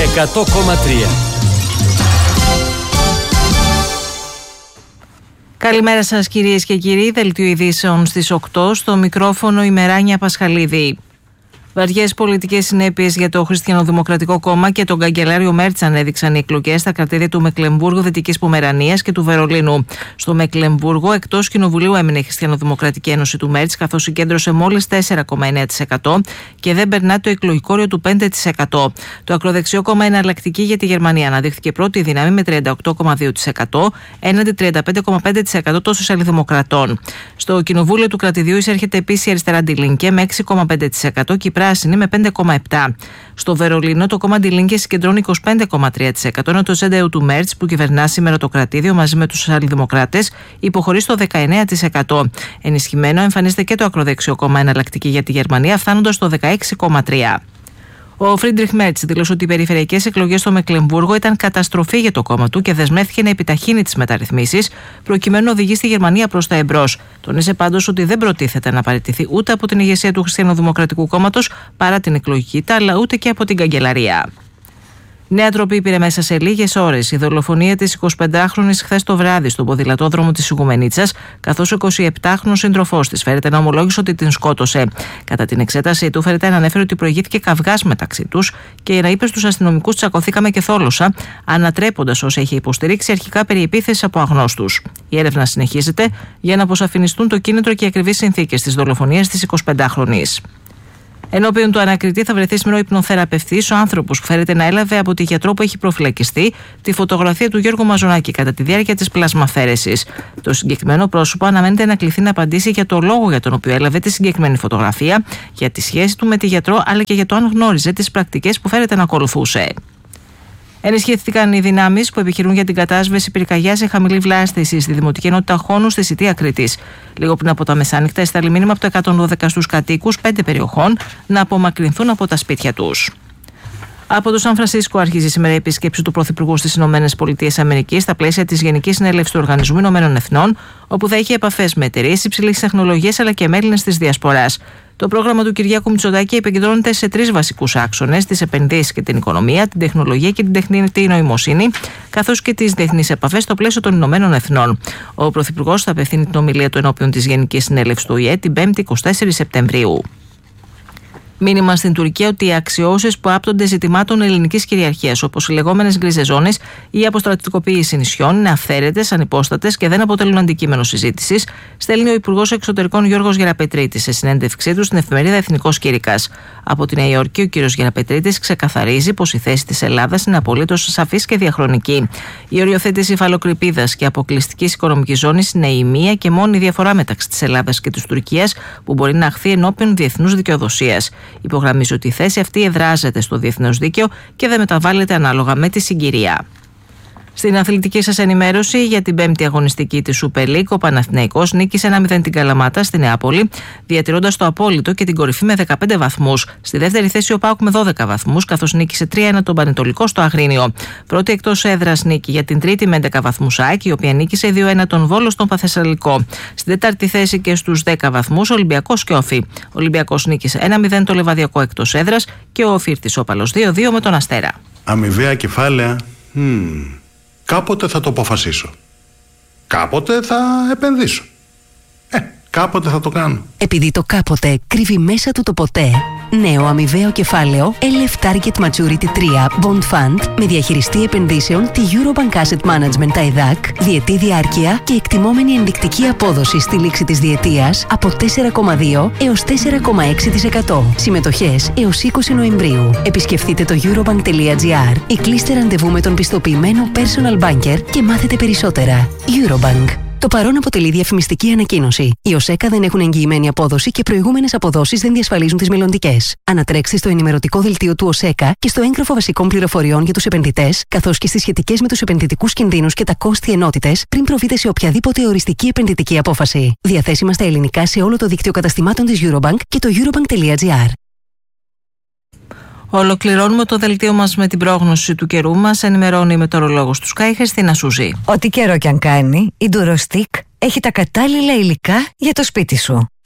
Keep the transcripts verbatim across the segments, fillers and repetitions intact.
εκατό κόμμα τρία. Καλημέρα σας κυρίες και κύριοι, δελτίο ειδήσεων στις οκτώ, στο μικρόφωνο η Μεράνια Πασχαλίδη. Βαριές πολιτικές συνέπειες για το Χριστιανοδημοκρατικό Κόμμα και τον καγκελάριο Μέρτσαν έδειξαν οι εκλογές στα κρατήδια του Μεκλεμβούργου, Δυτικής Πομερανίας και του Βερολίνου. Στο Μεκλεμβούργο, εκτός κοινοβουλίου έμεινε η Χριστιανοδημοκρατική Ένωση του Μέρτς, καθώς συγκέντρωσε μόλις τέσσερα κόμμα εννέα τοις εκατό και δεν περνά το εκλογικό όριο του πέντε τοις εκατό. Το ακροδεξιό κόμμα Εναλλακτική για τη Γερμανία αναδείχθηκε πρώτη δύναμη με τριάντα οκτώ κόμμα δύο τοις εκατό έναντι τριάντα πέντε κόμμα πέντε τοις εκατό των Σοσιαλδημοκρατών. Στο κοινοβούλιο του κρατηδίου εισέρχεται επίσης η αριστερά Die Linke με έξι κόμμα πέντε τοις εκατό και η πράσινη με πέντε κόμμα επτά τοις εκατό. Στο Βερολίνο, το κόμμα Die Linke συγκεντρώνει είκοσι πέντε κόμμα τρία τοις εκατό, ενώ το Σέντεου του Μέρτς, που κυβερνά σήμερα το κρατήδιο μαζί με τους Σοσιαλδημοκράτες, υποχωρεί στο δεκαεννέα τοις εκατό. Ενισχυμένο εμφανίζεται και το ακροδεξιό κόμμα Εναλλακτική για τη Γερμανία, φτάνοντας στο δεκαέξι κόμμα τρία τοις εκατό. Ο Φρίντριχ Μέρτς δήλωσε ότι οι περιφερειακές εκλογές στο Μεκλεμβούργο ήταν καταστροφή για το κόμμα του και δεσμεύτηκε να επιταχύνει τις μεταρρυθμίσεις προκειμένου να οδηγήσει τη Γερμανία προς τα εμπρός. Τόνισε πάντως ότι δεν προτίθεται να παραιτηθεί ούτε από την ηγεσία του Χριστιανοδημοκρατικού Κόμματος παρά την εκλογική ήττα, αλλά ούτε και από την καγκελαρία. Νέα τροπή πήρε μέσα σε λίγες ώρες η δολοφονία της εικοσιπεντάχρονης χθες το βράδυ στον ποδηλατόδρομο της Ιγουμενίτσας, καθώς ο εικοσιεπτάχρονος σύντροφός της φέρεται να ομολόγησε ότι την σκότωσε. Κατά την εξέταση του, φέρεται να ανέφερε ότι προηγήθηκε καυγάς μεταξύ τους και να είπε στους αστυνομικούς: «Τσακωθήκαμε και θόλωσα», ανατρέποντας όσα είχε υποστηρίξει αρχικά περί επίθεσης από αγνώστους. Η έρευνα συνεχίζεται για να αποσαφινιστούν το κίνητρο και οι ακριβείς συνθήκες της δολοφονίας της εικοσιπεντάχρονης. Ενώπιον του ανακριτή θα βρεθεί σήμερα ο υπνοθεραπευτής, ο άνθρωπος που φέρεται να έλαβε από τη γιατρό που έχει προφυλακιστεί τη φωτογραφία του Γιώργου Μαζονάκη κατά τη διάρκεια της πλασμαφαίρεσης. Το συγκεκριμένο πρόσωπο αναμένεται να κληθεί να απαντήσει για το λόγο για τον οποίο έλαβε τη συγκεκριμένη φωτογραφία, για τη σχέση του με τη γιατρό, αλλά και για το αν γνώριζε τις πρακτικές που φέρεται να ακολουθούσε. Ενισχύθηκαν οι δυνάμεις που επιχειρούν για την κατάσβεση πυρκαγιάς σε χαμηλή βλάστηση στη Δημοτική Ενότητα Χόνου στη Σιτία Κρήτης. Λίγο πριν από τα μεσάνυχτα, εστάλει μήνυμα από το εκατόν δώδεκα στους κατοίκους πέντε περιοχών να απομακρυνθούν από τα σπίτια τους. Από το Σαν Φρανσίσκο αρχίζει σήμερα η επίσκεψη του Πρωθυπουργού στις ΗΠΑ στα πλαίσια της Γενικής Συνέλευσης του Οργανισμού Ηνωμένων Εθνών, όπου θα έχει επαφές με εταιρείες υψηλής τεχνολογίας αλλά και με Έλληνες της Διασποράς. Το πρόγραμμα του Κυριάκου Μητσοτάκη επικεντρώνεται σε τρεις βασικούς άξονες: τις επενδύσεις και την οικονομία, την τεχνολογία και την τεχνητή νοημοσύνη, καθώς και τις διεθνείς επαφές στο πλαίσιο των Ηνωμένων Εθνών. Ο Πρωθυπουργός θα απευθύνει την ομιλία του ενώπιον της Γενικής Συνέλευσης του Ο Η Ε την πέμπτη εικοστή τέταρτη Σεπτεμβρίου. Μήνυμα στην Τουρκία ότι οι αξιώσεις που άπτονται ζητημάτων ελληνικής κυριαρχίας, όπως οι λεγόμενες γκρίζες ζώνες ή η αποστρατικοποίηση νησιών, είναι αυθαίρετες, ανυπόστατες και δεν αποτελούν αντικείμενο συζήτησης, στέλνει ο Υπουργός Εξωτερικών Γιώργος Γεραπετρίτης σε συνέντευξή του στην εφημερίδα Εθνικός Κήρυκας. Από τη Νέα Υόρκη, ο κ. Γεραπετρίτης ξεκαθαρίζει πως η θέση της Ελλάδας είναι απολύτως σαφής και διαχρονική. Η οριοθέτηση υφαλοκρηπίδας και αποκλειστικής οικονομικής ζώνης είναι η μία και μόνη διαφορά μεταξύ της Ελλάδας και της Τουρκίας που μπορεί να αχθεί ενώπιον διεθνούς δικαιοδοσίας. Υπογραμμίζει ότι η θέση αυτή εδράζεται στο διεθνές δίκαιο και δεν μεταβάλλεται ανάλογα με τη συγκυρία. Στην αθλητική σας ενημέρωση για την πέμπτη αγωνιστική της Super League, ο Παναθηναϊκός νίκησε ένα μηδέν την Καλαμάτα στη Νεάπολη, διατηρώντας το απόλυτο και την κορυφή με δεκαπέντε βαθμούς. Στη δεύτερη θέση ο ΠΑΟΚ με δώδεκα βαθμούς, καθώς νίκησε τρία ένα τον Πανετολικό στο Αγρίνιο. Πρώτη εκτός έδρας νίκη για την τρίτη με έντεκα βαθμούς ΑΕΚ, η οποία νίκησε δύο ένα τον Βόλο στον Παθεσσαλικό. Στην τέταρτη θέση και στους δέκα βαθμούς ο Ολυμπιακός και ο Όφη. Ο Ολυμπιακός νίκησε ένα μηδέν το Λεβαδιακό εκτός έδρας και ο Όφη ήρθε όπαλος δύο δύο με τον Αστέρα. Αμοιβαία κεφάλαια. Hmm. Κάποτε θα το αποφασίσω. Κάποτε θα επενδύσω. Ε, κάποτε θα το κάνω. Επειδή το κάποτε κρύβει μέσα του το ποτέ, νέο αμοιβαίο κεφάλαιο ελ εφ Target Maturity τρία Bond Fund με διαχειριστή επενδύσεων τη Eurobank Asset Management τα ΕΔΑΚ, διετή διάρκεια και εκτιμόμενη ενδεικτική απόδοση στη λήξη της διετίας από τέσσερα κόμμα δύο έως τέσσερα κόμμα έξι τοις εκατό. Συμμετοχές έως είκοσι Νοεμβρίου. Επισκεφτείτε το eurobank.gr ή κλείστε ραντεβού με τον πιστοποιημένο personal banker και μάθετε περισσότερα. Eurobank. Το παρόν αποτελεί διαφημιστική ανακοίνωση. Οι ΟΣΕΚΑ δεν έχουν εγγυημένη απόδοση και προηγούμενες αποδόσεις δεν διασφαλίζουν τις μελλοντικές. Ανατρέξτε στο ενημερωτικό δελτίο του ΟΣΕΚΑ και στο έγγραφο βασικών πληροφοριών για τους επενδυτές, καθώς και στις σχετικές με τους επενδυτικούς κινδύνους και τα κόστη ενότητες, πριν προβείτε σε οποιαδήποτε οριστική επενδυτική απόφαση. Διαθέσιμα στα ελληνικά σε όλο το δίκτυο καταστημάτων της Eurobank και το eurobank.gr. Ολοκληρώνουμε το δελτίο μας με την πρόγνωση του καιρού μας. Ενημερώνει η μετεωρολόγος του Sky, Χριστίνα Σουζή. Ό,τι καιρό κι αν κάνει, η Durostic έχει τα κατάλληλα υλικά για το σπίτι σου.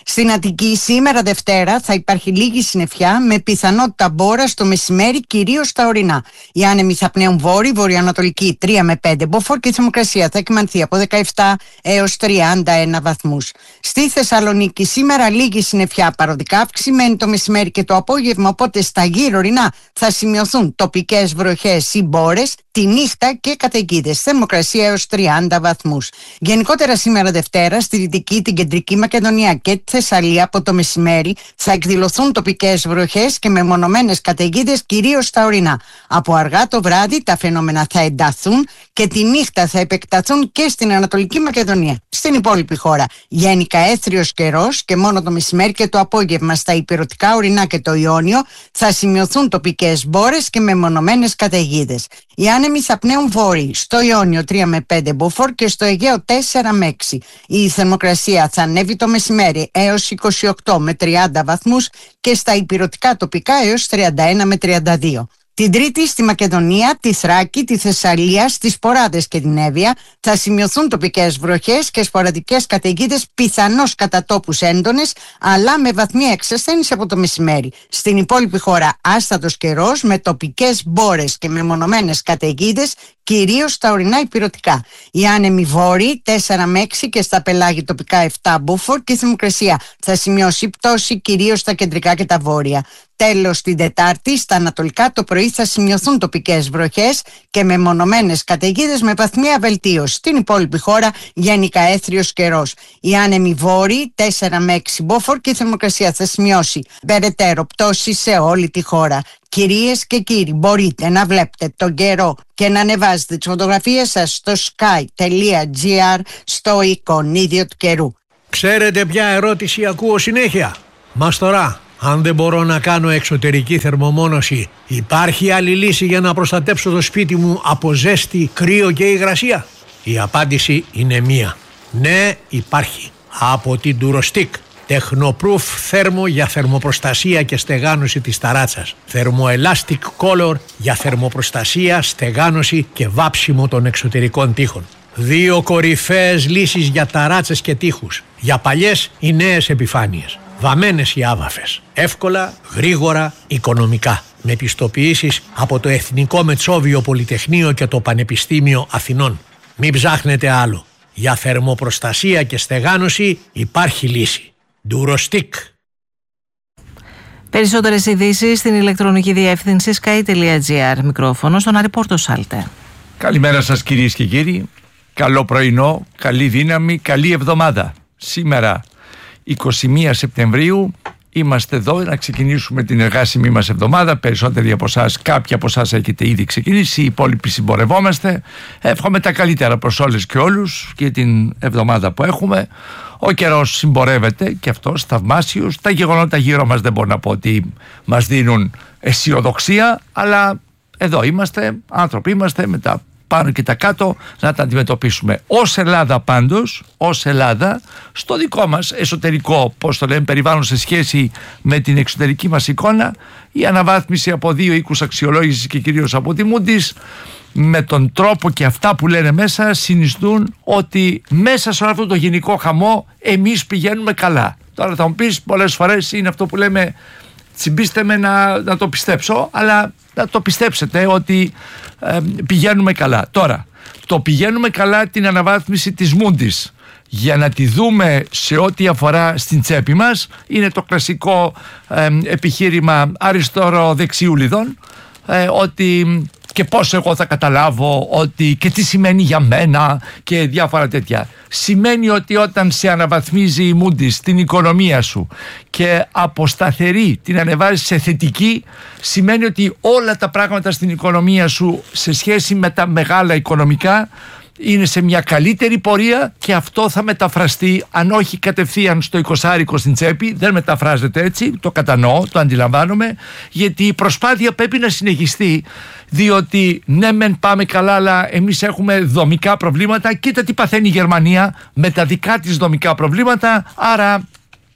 Στην Αττική σήμερα Δευτέρα θα υπάρχει λίγη συννεφιά με πιθανότητα μπόρας το μεσημέρι, κυρίως στα ορεινά. Οι άνεμοι θα πνέουν βόρειο, βορειοανατολική τρία με πέντε μποφόρ και η θερμοκρασία θα εκμανθεί από δεκαεπτά έως τριάντα ένα βαθμούς. Στη Θεσσαλονίκη σήμερα λίγη συννεφιά, παροδικά αυξημένη το μεσημέρι και το απόγευμα, οπότε στα γύρω ορεινά θα σημειωθούν τοπικές βροχές ή μπόρες τη νύχτα και καταιγίδες. Θερμοκρασία έως τριάντα βαθμούς. Γενικότερα σήμερα Δευτέρα στη Δυτική, την Κεντρική Μακεδονία και τη Θεσσαλία από το μεσημέρι θα εκδηλωθούν τοπικές βροχές και μεμονωμένες καταιγίδες, κυρίως στα ορεινά. Από αργά το βράδυ τα φαινόμενα θα ενταθούν και τη νύχτα θα επεκταθούν και στην Ανατολική Μακεδονία. Στην υπόλοιπη χώρα γενικά έθριος καιρός και μόνο το μεσημέρι και το απόγευμα στα ηπειρωτικά ορεινά και το Ιόνιο θα σημειωθούν τοπικές μπόρες και μεμονωμένες καταιγίδες. Οι άνεμοι θα πνέουν βόρειοι, στο Ιόνιο τρία με πέντε μποφόρ και στο Αιγαίο τέσσερα με έξι. Η θερμοκρασία θα ανέβει το μεσημέρι έως είκοσι οκτώ με τριάντα βαθμούς και στα ηπειρωτικά τοπικά έως τριάντα ένα με τριάντα δύο. Την Τρίτη στη Μακεδονία, τη Θράκη, τη Θεσσαλία, στις Ποράδες και την Εύβοια θα σημειωθούν τοπικές βροχές και σποραδικές καταιγίδες, πιθανώς κατά τόπους έντονες, αλλά με βαθμία εξασθένηση από το μεσημέρι. Στην υπόλοιπη χώρα άστατος καιρός με τοπικές μπόρες και μεμονωμένες καταιγίδες, κυρίως στα ορεινά ηπειρωτικά. Οι άνεμοι βόρειοι τέσσερα με έξι και στα πελάγη τοπικά επτά μποφόρ και η θερμοκρασία θα σημειώσει πτώση κυρίως στα κεντρικά και τα βόρεια. Τέλος, την Τετάρτη στα ανατολικά το πρωί θα σημειωθούν τοπικές βροχές και μεμονωμένες καταιγίδες με βαθμία βελτίωση. Στην υπόλοιπη χώρα γενικά έθριος καιρός. Οι άνεμοι βόρειοι τέσσερα με έξι μποφόρ και η θερμοκρασία θα σημειώσει περαιτέρω πτώση σε όλη τη χώρα. Κυρίες και κύριοι, μπορείτε να βλέπετε τον καιρό και να ανεβάζετε τις φωτογραφίες σας στο sky τελεία gr στο εικονίδιο του καιρού. Ξέρετε ποια ερώτηση ακούω συνέχεια? Μας τώρα, αν δεν μπορώ να κάνω εξωτερική θερμομόνωση, υπάρχει άλλη λύση για να προστατέψω το σπίτι μου από ζέστη, κρύο και υγρασία? Η απάντηση είναι μία. Ναι, υπάρχει. Από την Durostick. Technoproof θέρμο για θερμοπροστασία και στεγάνωση της ταράτσας. Thermoelastic Color για θερμοπροστασία, στεγάνωση και βάψιμο των εξωτερικών τοίχων. Δύο κορυφαίες λύσεις για ταράτσες και τοίχους. Για παλιές ή νέες επιφάνειες. Βαμμένες ή άβαφες. Εύκολα, γρήγορα, οικονομικά. Με πιστοποιήσεις από το Εθνικό Μετσόβιο Πολυτεχνείο και το Πανεπιστήμιο Αθηνών. Μην ψάχνετε άλλο. Για θερμοπροστασία και στεγάνωση υπάρχει λύση. Durostick. Περισσότερες ειδήσεις στην ηλεκτρονική διεύθυνση sky τελεία gr. Μικρόφωνο στον Άρη Πόρτο Σάλτε. Καλημέρα σας κυρίες και κύριοι. Καλό πρωινό, καλή δύναμη, καλή εβδομάδα. Σήμερα εικοστή πρώτη Σεπτεμβρίου είμαστε εδώ να ξεκινήσουμε την εργάσιμη μας εβδομάδα. Περισσότεροι από εσάς, κάποιοι από εσάς έχετε ήδη ξεκινήσει, οι υπόλοιποι συμπορευόμαστε. Εύχομαι τα καλύτερα προς όλες και όλους για την εβδομάδα που έχουμε. Ο καιρός συμπορεύεται και αυτός θαυμάσιος. Τα γεγονότα γύρω μας δεν μπορώ να πω ότι μας δίνουν αισιοδοξία, αλλά εδώ είμαστε, άνθρωποι είμαστε, με τα πάνω και τα κάτω να τα αντιμετωπίσουμε. Ως Ελλάδα πάντως, ως Ελλάδα, στο δικό μας εσωτερικό, πώς το λέμε, περιβάλλον σε σχέση με την εξωτερική μας εικόνα, η αναβάθμιση από δύο οίκους αξιολόγησης και κυρίως από τη Moody's, με τον τρόπο και αυτά που λένε μέσα, συνιστούν ότι μέσα σε αυτό το γενικό χαμό εμείς πηγαίνουμε καλά. Τώρα θα μου πεις, πολλές φορές είναι αυτό που λέμε, τσιμπήστε με να, να το πιστέψω, αλλά να το πιστέψετε ότι ε, πηγαίνουμε καλά. Τώρα, το πηγαίνουμε καλά την αναβάθμιση της Moody's, για να τη δούμε σε ό,τι αφορά στην τσέπη μας, είναι το κλασικό ε, επιχείρημα αριστεροδεξιούλιδων, ε, ότι και πώς εγώ θα καταλάβω ότι και τι σημαίνει για μένα και διάφορα τέτοια. Σημαίνει ότι όταν σε αναβαθμίζει η Moody's την οικονομία σου και από σταθερή την ανεβάζει σε θετική, σημαίνει ότι όλα τα πράγματα στην οικονομία σου σε σχέση με τα μεγάλα οικονομικά είναι σε μια καλύτερη πορεία και αυτό θα μεταφραστεί, αν όχι κατευθείαν στο εικοσάρικο στην τσέπη, δεν μεταφράζεται έτσι, το κατανοώ, το αντιλαμβάνομαι, γιατί η προσπάθεια πρέπει να συνεχιστεί, διότι ναι μεν πάμε καλά, αλλά εμείς έχουμε δομικά προβλήματα. Κοίτα τι παθαίνει η Γερμανία με τα δικά της δομικά προβλήματα, άρα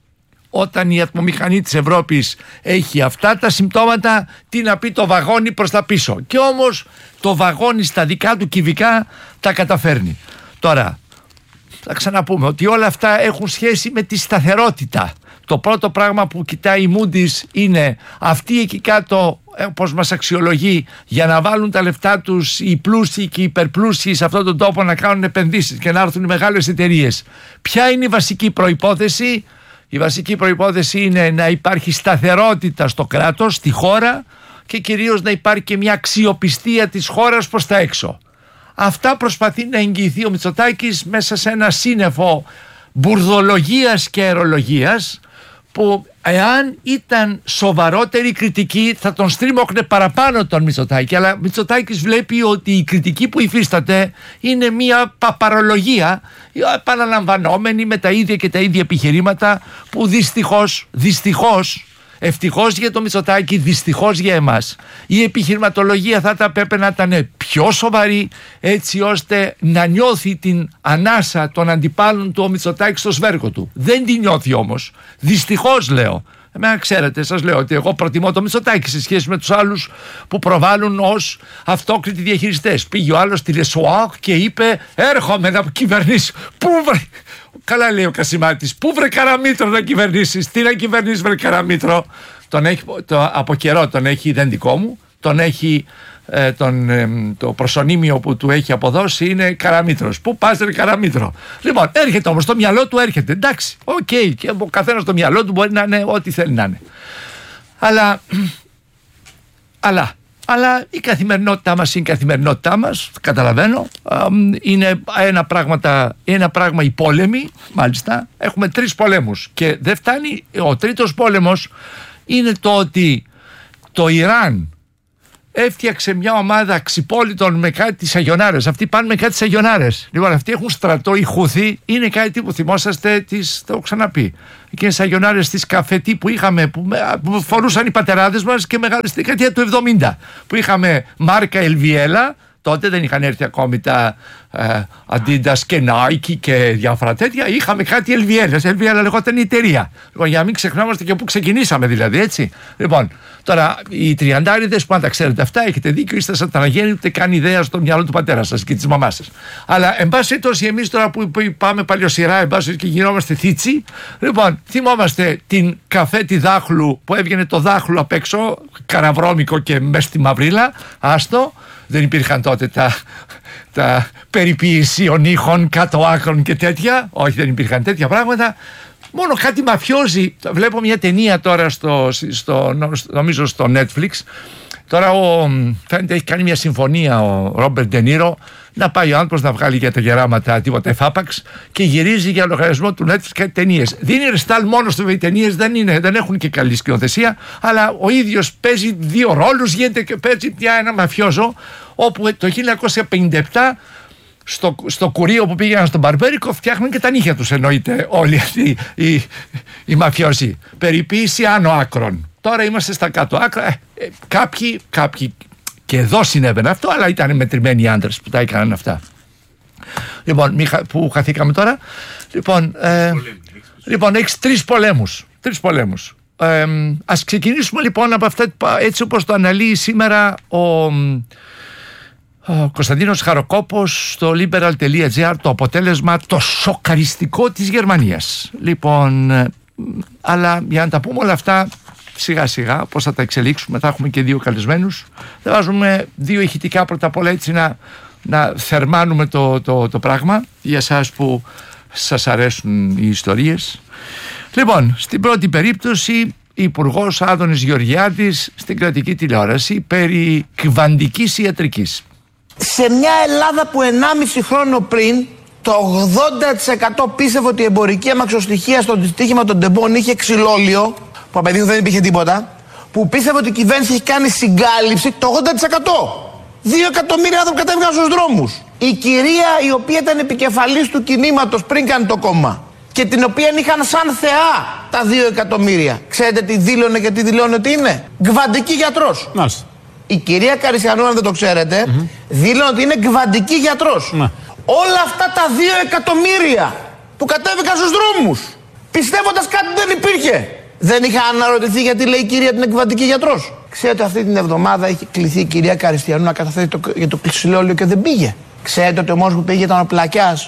όταν η ατμομηχανή της Ευρώπης έχει αυτά τα συμπτώματα, τι να πει το βαγόνι προς τα πίσω. Και όμως το βαγόνι στα δικά του κυβικά τα καταφέρνει. Τώρα, θα ξαναπούμε ότι όλα αυτά έχουν σχέση με τη σταθερότητα. Το πρώτο πράγμα που κοιτάει η Moody's είναι αυτοί εκεί κάτω, όπως μας αξιολογεί, για να βάλουν τα λεφτά τους οι πλούσιοι και οι υπερπλούσιοι σε αυτόν τον τόπο να κάνουν επενδύσεις και να έρθουν οι μεγάλες εταιρείες. Ποια είναι η βασική προϋπόθεση? Η βασική προϋπόθεση είναι να υπάρχει σταθερότητα στο κράτος, στη χώρα, και κυρίως να υπάρχει και μια αξιοπιστία της χώρας προς τα έξω. Αυτά προσπαθεί να εγγυηθεί ο Μητσοτάκης μέσα σε ένα σύννεφο μπουρδολογίας και αερολογίας, που εάν ήταν σοβαρότερη κριτική θα τον στρίμωχνε παραπάνω τον Μητσοτάκη. Αλλά Μητσοτάκης βλέπει ότι η κριτική που υφίσταται είναι μια παπαρολογία επαναλαμβανόμενη με τα ίδια και τα ίδια επιχειρήματα, που δυστυχώς, δυστυχώς ευτυχώς για το Μητσοτάκη, δυστυχώς για εμάς, η επιχειρηματολογία θα τα πρέπει να ήταν πιο σοβαρή, έτσι ώστε να νιώθει την ανάσα των αντιπάλων του ο Μητσοτάκης στο σβέρκο του. Δεν την νιώθει όμως. Δυστυχώς λέω. Εμένα ξέρετε, σας λέω ότι εγώ προτιμώ το Μητσοτάκη σε σχέση με τους άλλους που προβάλλουν ως αυτόκριτοι διαχειριστές. Πήγε ο άλλος στη Λεσουάκ και είπε: έρχομαι να κυβερνήσω. Πού βρε... Καλά λέει ο Κασιμάτης. Πού βρε Καραμήτρο να κυβερνήσεις? Τι να κυβερνήσεις βρε Καραμήτρο? Τον έχει, το, από καιρό τον έχει, δεν δικό μου, τον έχει ε, τον, ε, το προσωνύμιο που του έχει αποδώσει είναι Καραμήτρος. Πού πας ρε Καραμήτρο? Λοιπόν, έρχεται όμως, το μυαλό του έρχεται. Εντάξει, οκ, okay, και ο καθένας το μυαλό του μπορεί να είναι ό,τι θέλει να είναι. Αλλά, αλλά, αλλά η καθημερινότητά μας είναι η καθημερινότητά μας, καταλαβαίνω. Είναι ένα, πράγματα, ένα πράγμα οι πόλεμοι, μάλιστα. Έχουμε τρεις πολέμους και δεν φτάνει. Ο τρίτος πόλεμος είναι το ότι το Ιράν έφτιαξε μια ομάδα ξυπόλυτων με κάτι σαγιονάρες. Αυτοί πάνε με κάτι σαγιονάρες. Λοιπόν, αυτοί έχουν στρατό, οι Χούθοι είναι κάτι που θυμόσαστε, τις, το έχω ξαναπεί. Εκείνες σαγιονάρες της καφετή που είχαμε, που, που φορούσαν οι πατεράδες μας και μεγάλη στη δεκαετία του εβδομήντα. Που είχαμε μάρκα Ελβιέλα. Τότε δεν είχαν έρθει ακόμη τα ε, Adidas και Nike και διάφορα τέτοια. Είχαμε κάτι Ελβιέλας. Ελβιέλα λεγόταν η εταιρεία. Λοιπόν, για να μην ξεχνάμε και πού ξεκινήσαμε, δηλαδή, έτσι. Λοιπόν, τώρα οι τριαντάριδες που αν τα ξέρετε αυτά, έχετε δίκιο, είστε σαν να γίνει ούτε καν ιδέα στο μυαλό του πατέρα σας και της μαμάς σας. Αλλά εν πάση περιπτώσει, εμείς τώρα που πάμε παλιοσυρά, εν πάση και γινόμαστε θίτσι, λοιπόν, θυμόμαστε την καφέτη δάχλου που έβγαινε το δάχλου απ' έξω, καραβρώμικο και μες στη μαυρίλα, άστο. Δεν υπήρχαν τότε τα, τα περιποίησιων ήχων, κάτω άκρων και τέτοια. Όχι, δεν υπήρχαν τέτοια πράγματα. Μόνο κάτι μαφιόζι. Βλέπω μια ταινία τώρα στο, στο, νομίζω στο Netflix. Τώρα ο, φαίνεται έχει κάνει μια συμφωνία ο Ρόμπερτ Ντενίρο να πάει ο άνθρωπος να βγάλει για τα γεράματα τίποτα εφάπαξ και γυρίζει για λογαριασμό του Netflix κάτι ταινίες. Δίνει ρεστάλ μόνος του, οι ταινίες δεν, είναι, δεν έχουν και καλή σκηνοθεσία, αλλά ο ίδιος παίζει δύο ρόλους, γίνεται και παίζει πια ένα μαφιόζο, όπου το χίλια εννιακόσια πενήντα επτά στο, στο κουρίο που πήγαιναν στον Μπαρμπέρικο φτιάχνουν και τα νύχια τους, εννοείται όλοι αυτοί οι, οι, οι μαφιόζοι. Περιποίηση άνω άκρων. Τώρα είμαστε στα κάτω άκρα. Ε, ε, κάποιοι, κάποιοι και εδώ συνέβαινε αυτό, αλλά ήταν μετρημένοι άντρες που τα έκαναν αυτά. Λοιπόν, μη, που χαθήκαμε τώρα. Λοιπόν, ε, λοιπόν έχεις τρεις πολέμους. Τρεις πολέμους. Ε, ας ξεκινήσουμε λοιπόν από αυτά, έτσι όπως το αναλύει σήμερα ο, ο Κωνσταντίνος Χαροκόπος στο liberal τελεία gr, το αποτέλεσμα το σοκαριστικό της Γερμανίας. Λοιπόν, ε, αλλά για να τα πούμε όλα αυτά σιγά σιγά πώς θα τα εξελίξουμε, θα έχουμε και δύο καλεσμένους, θα βάζουμε δύο ηχητικά πρώτα απ' όλα, έτσι να, να θερμάνουμε το, το, το πράγμα για εσάς που σας αρέσουν οι ιστορίες. Λοιπόν, στην πρώτη περίπτωση Υπουργός Άδωνης Γεωργιάδης στην κρατική τηλεόραση περί κβαντικής ιατρικής. Σε μια Ελλάδα που ενάμιση χρόνο πριν το ογδόντα τοις εκατό πίστευε ότι η εμπορική αμαξοστοιχεία στο δυστύχημα των τεμπών είχε ξυλόλιο, που απαιτείται δεν υπήρχε τίποτα, που πίστευε ότι η κυβέρνηση έχει κάνει συγκάλυψη, το ογδόντα τοις εκατό. Δύο εκατομμύρια άνθρωποι κατέβηκαν στους δρόμους. Η κυρία η οποία ήταν επικεφαλής του κινήματος πριν κάνει το κόμμα και την οποία είχαν σαν θεά τα δύο εκατομμύρια. Ξέρετε τι δήλωνε και τι δηλώνει ότι είναι? Γκβαντική γιατρός. Μάλιστα. Η κυρία Καριστιανού, αν δεν το ξέρετε, mm-hmm. δήλωνε ότι είναι γκβαντική γιατρός. Mm. Όλα αυτά τα δύο εκατομμύρια που κατέβηκαν στους δρόμους, πιστεύοντας κάτι δεν υπήρχε. Δεν είχα αναρωτηθεί γιατί λέει η κυρία την εκβαντική γιατρός. Ξέρετε, αυτή την εβδομάδα είχε κληθεί η κυρία Καριστιανού να καταθέσει το, για το ξυλόλιο και δεν πήγε. Ξέρετε ότι ο μόνος που πήγε ήταν ο Πλακιάς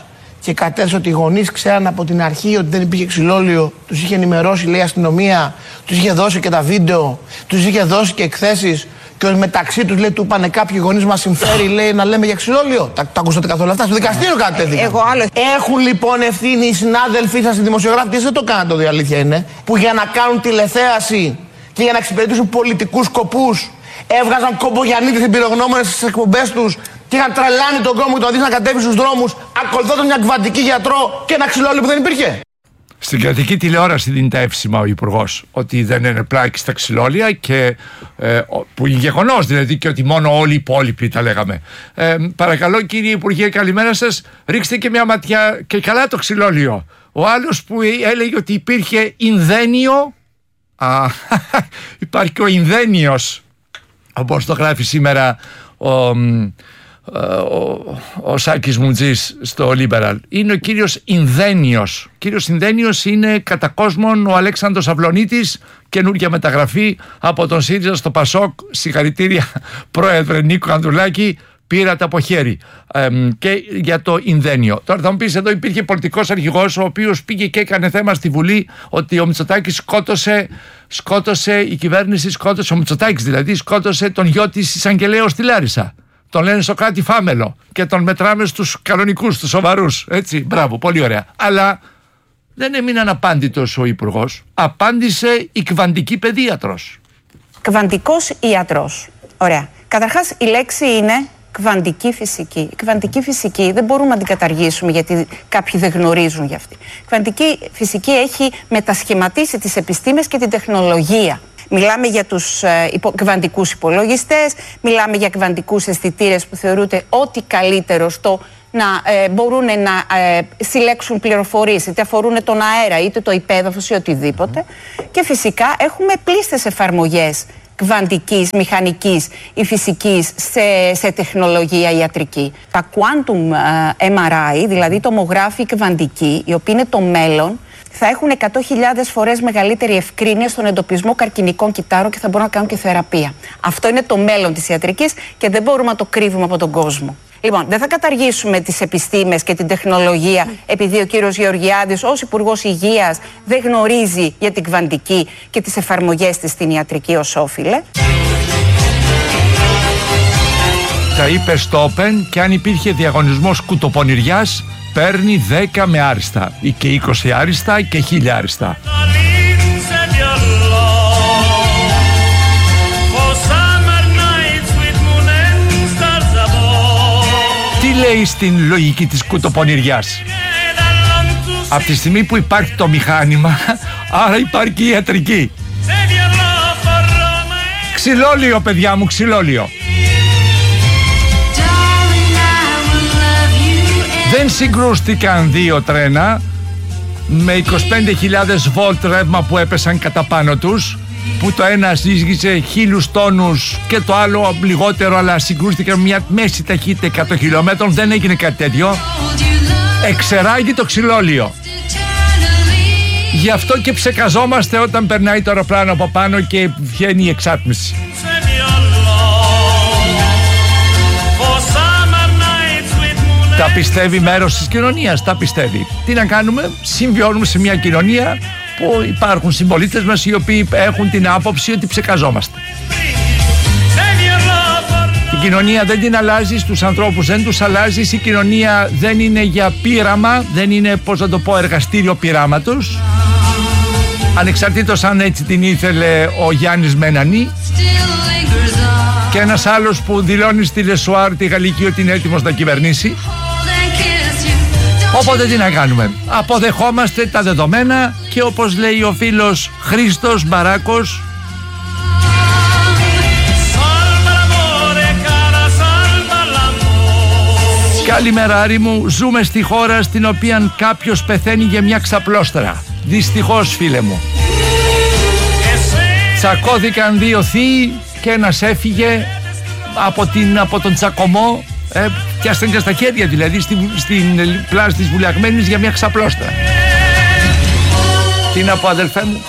και κατέθεσε ότι οι γονείς ξέραν από την αρχή ότι δεν υπήρχε ξυλόλαιο. Τους είχε ενημερώσει, λέει, η αστυνομία, τους είχε δώσει και τα βίντεο, τους είχε δώσει και εκθέσεις. Και μεταξύ τους, λέει, του είπανε κάποιοι γονείς μας συμφέρει, λέει, να λέμε για ξυλόλαιο. Τα, τα ακούσατε καθόλου αυτά? Στο δικαστήριο κατέθηκαν. Εγώ άλλο. Έχουν λοιπόν ευθύνη οι συνάδελφοί σας, οι δημοσιογράφοι, και δεν το κάνατε, η αλήθεια είναι, που για να κάνουν τηλεθέαση και για να εξυπηρετήσουν πολιτικούς σκοπούς έβγαζαν Κομπογιαννίτες εμπειρογνώμονες στις εκπομπές τους και είχαν τρελάνει τον κόσμο και τον δεις να κατέβει στους δρόμους ακολουθώντας μια κβαντική γιατρό και ένα ξυλόλαιο που δεν υπήρχε. Στην κρατική τηλεόραση δίνει τα εύσημα ο Υπουργός ότι δεν είναι πλάκη στα ξυλόλαια και ε, που είναι γεγονός δηλαδή, και ότι μόνο όλοι οι υπόλοιποι τα λέγαμε. Ε, παρακαλώ κύριε Υπουργέ, καλημέρα σας, ρίξτε και μια ματιά και καλά το ξυλόλαιο. Ο άλλος που έλεγε ότι υπήρχε Ινδένιο, α, υπάρχει και ο Ινδένιος, όπως το γράφει σήμερα ο... Ο, ο Σάκης Μουτζής στο Liberal. Είναι ο κύριος Ινδένιος. Ο κύριος Ινδένιος είναι κατά κόσμον ο Αλέξανδρος Αυλωνίτης, καινούργια μεταγραφή από τον ΣΥΡΙΖΑ στο ΠΑΣΟΚ. Συγχαρητήρια πρόεδρε Νίκο Ανδρουλάκη, πήρατε από χέρι. Ε, και για το Ινδένιο. Τώρα θα μου πεις, εδώ υπήρχε πολιτικός αρχηγός ο οποίος πήγε και έκανε θέμα στη Βουλή ότι ο Μητσοτάκης σκότωσε, σκότωσε η κυβέρνηση, σκότωσε ο Μητσοτάκης δηλαδή, σκότωσε τον γιο της εισαγγελέως στη Λάρισα. Τον λένε στο κάτι φάμελο και τον μετράμε στους κανονικούς, στους σοβαρούς. Έτσι, μπράβο, πολύ ωραία. Αλλά δεν έμεινε αναπάντητος ο Υπουργός. Απάντησε η κβαντική παιδίατρος. Κβαντικός ιατρός. Ωραία. Καταρχάς η λέξη είναι κβαντική φυσική. Η κβαντική φυσική δεν μπορούμε να την καταργήσουμε γιατί κάποιοι δεν γνωρίζουν γι' αυτή. Η κβαντική φυσική έχει μετασχηματίσει τις επιστήμες και την τεχνολογία. Μιλάμε για τους ε, υπο, κβαντικούς υπολογιστές, μιλάμε για κβαντικούς αισθητήρες που θεωρούνται ό,τι καλύτερο στο να ε, μπορούν να ε, συλλέξουν πληροφορίες, είτε αφορούν τον αέρα, είτε το υπέδαφος ή οτιδήποτε. Και φυσικά έχουμε πλήστες εφαρμογές κβαντικής, μηχανικής ή φυσικής σε, σε τεχνολογία ιατρική. Τα quantum ε, εμ αρ άι, δηλαδή τομογράφοι κβαντικοί, οι οποίοι είναι το μέλλον, θα έχουν εκατό χιλιάδες φορές μεγαλύτερη ευκρίνεια στον εντοπισμό καρκινικών κυττάρων και θα μπορούν να κάνουν και θεραπεία. Αυτό είναι το μέλλον της ιατρικής και δεν μπορούμε να το κρύβουμε από τον κόσμο. Λοιπόν, δεν θα καταργήσουμε τις επιστήμες και την τεχνολογία επειδή ο κύριος Γεωργιάδης ως Υπουργός Υγείας δεν γνωρίζει για την κβαντική και τις εφαρμογές της στην ιατρική ως όφιλε. Τα είπε στο Open και αν υπήρχε διαγωνισμός κουτοπονηριάς, παίρνει δέκα με άριστα ή και είκοσι άριστα και χίλια άριστα. Τι λέει στην λογική της κουτοπονηριάς? Από τη στιγμή που υπάρχει το μηχάνημα, άρα υπάρχει η ιατρική. Ξυλόλαιο, παιδιά μου, ξυλόλαιο. Δεν συγκρούστηκαν δύο τρένα με είκοσι πέντε χιλιάδες βολτ ρεύμα που έπεσαν κατά πάνω τους, που το ένα ζύγιζε χίλιους τόνους και το άλλο λιγότερο, αλλά συγκρούστηκαν μια μέση ταχύτητα εκατό χιλιόμετρων. Δεν έγινε κάτι τέτοιο. Εξεράγει το ξυλόλαιο. Γι' αυτό και ψεκαζόμαστε όταν περνάει το αεροπλάνο από πάνω και βγαίνει η εξάτμιση. Τα πιστεύει μέρος της κοινωνίας, τα πιστεύει. Τι να κάνουμε, συμβιώνουμε σε μια κοινωνία που υπάρχουν συμπολίτες μας οι οποίοι έχουν την άποψη ότι ψεκαζόμαστε. Την κοινωνία δεν την αλλάζεις, τους ανθρώπους δεν τους αλλάζεις, η κοινωνία δεν είναι για πείραμα, δεν είναι, πώς να το πω, εργαστήριο πειράματος. Ανεξαρτήτως αν έτσι την ήθελε ο Γιάννης Μενανή. Και ένας άλλος που δηλώνει στη Λεσουάρ τη Γαλλική ότι είναι έτοιμος να κυβερνήσει. Οπότε τι να κάνουμε, αποδεχόμαστε τα δεδομένα και όπως λέει ο φίλος Χρήστος Μπαράκος, καλημέρα Άρη μου, ζούμε στη χώρα στην οποία κάποιος πεθαίνει για μια ξαπλώστρα. Δυστυχώς φίλε μου. Τσακώθηκαν δύο θείοι και ένας έφυγε από, την, από τον τσακωμό. Ε, πιάσταν και στα χέρια δηλαδή στην, στην πλάση της βουλιαγμένης για μια ξαπλώστρα. Τι να πω αδελφέ μου.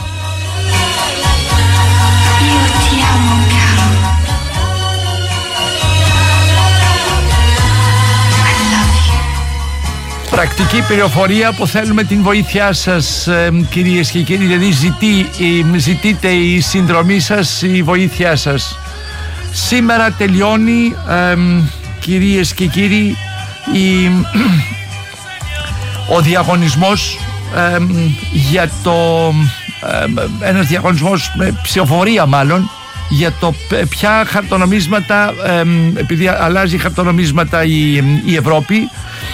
πρακτική πληροφορία που θέλουμε την βοήθειά σας, ε, κυρίες και κύριοι. Δηλαδή ζητεί, ε, ζητείτε η συνδρομή σας, η βοήθειά σας. Σήμερα τελειώνει, ε, κυρίες και κύριοι, η, ο διαγωνισμός ε, για το ε, ένας διαγωνισμός με ψηφοφορία μάλλον για το ποια χαρτονομίσματα, ε, επειδή αλλάζει χαρτονομίσματα η, η Ευρώπη,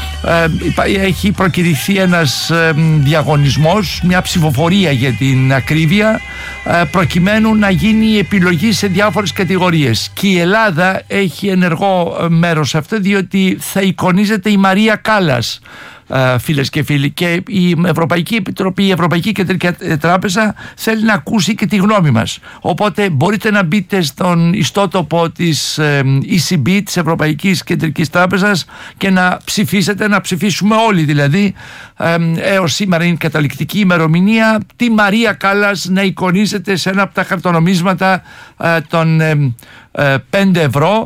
ε, έχει προκηρυχθεί ένας ε, διαγωνισμός, μια ψηφοφορία για την ακρίβεια, ε, προκειμένου να γίνει η επιλογή σε διάφορες κατηγορίες, και η Ελλάδα έχει ενεργό μέρος σε αυτό, διότι θα εικονίζεται η Μαρία Κάλλας, φίλες και φίλοι, και η Ευρωπαϊκή Επιτροπή, η Ευρωπαϊκή Κεντρική Τράπεζα θέλει να ακούσει και τη γνώμη μας. Οπότε μπορείτε να μπείτε στον ιστότοπο της ι σι μπι, της Ευρωπαϊκής Κεντρικής Τράπεζας, και να ψηφίσετε, να ψηφίσουμε όλοι δηλαδή. Έως σήμερα είναι καταληκτική ημερομηνία, τη Μαρία Κάλλας να εικονίζεται σε ένα από τα χαρτονομίσματα των πέντε ευρώ.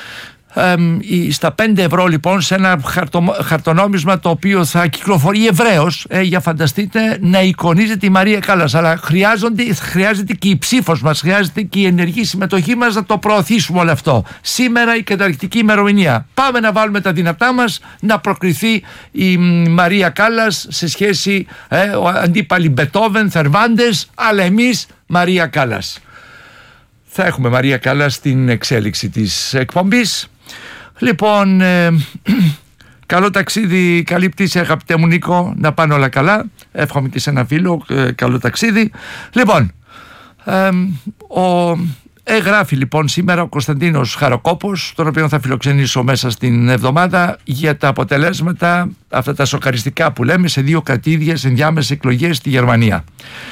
Ε, στα πέντε ευρώ λοιπόν, σε ένα χαρτο, χαρτονόμισμα το οποίο θα κυκλοφορεί ευρέως, ε, για φανταστείτε, να εικονίζεται η Μαρία Κάλλας. Αλλά χρειάζονται, χρειάζεται και η ψήφος μας, χρειάζεται και η ενεργή συμμετοχή μας να το προωθήσουμε όλο αυτό. Σήμερα η καταληκτική ημερομηνία. Πάμε να βάλουμε τα δυνατά μας να προκριθεί η Μαρία Κάλλας σε σχέση, ε, ο αντίπαλοι Μπετόβεν, Θερβάντες, αλλά εμείς Μαρία Κάλλας. Θα έχουμε Μαρία Κάλλας στην εξέλιξη της εκπομπής. Λοιπόν, ε, καλό ταξίδι, καλή πτήση αγαπητέ μου Νίκο, να πάνε όλα καλά. Εύχομαι και σε ένα φίλο, ε, καλό ταξίδι. Λοιπόν, ε, ο, εγγράφει λοιπόν σήμερα ο Κωνσταντίνος Χαροκόπος, τον οποίο θα φιλοξενήσω μέσα στην εβδομάδα, για τα αποτελέσματα αυτά τα σοκαριστικά που λέμε σε δύο κρατήδιες ενδιάμεσες εκλογές στη Γερμανία.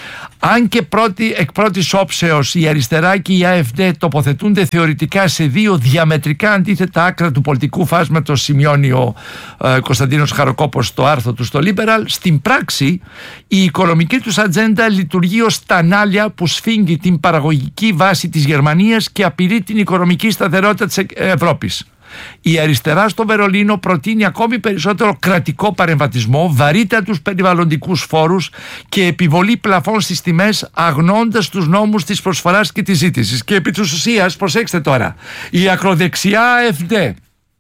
Αν και πρώτη, εκ πρώτης όψεως η αριστερά και η AfD τοποθετούνται θεωρητικά σε δύο διαμετρικά αντίθετα άκρα του πολιτικού φάσματος, σημειώνει ο ε, Κωνσταντίνος Χαροκόπος στο άρθρο του στο Liberal, στην πράξη η οικονομική τους ατζέντα λειτουργεί ως τανάλια που σφίγγει την παραγωγική βάση της Γερμανίας και απειλεί την οικονομική σταθερότητα της Ευρώπης. Η αριστερά στο Βερολίνο προτείνει ακόμη περισσότερο κρατικό παρεμβατισμό, βαρύτατους περιβαλλοντικούς φόρους και επιβολή πλαφών στις τιμές, αγνοώντας τους νόμους της προσφοράς και της ζήτησης. Και επί της ουσίας, προσέξτε τώρα, η ακροδεξιά AfD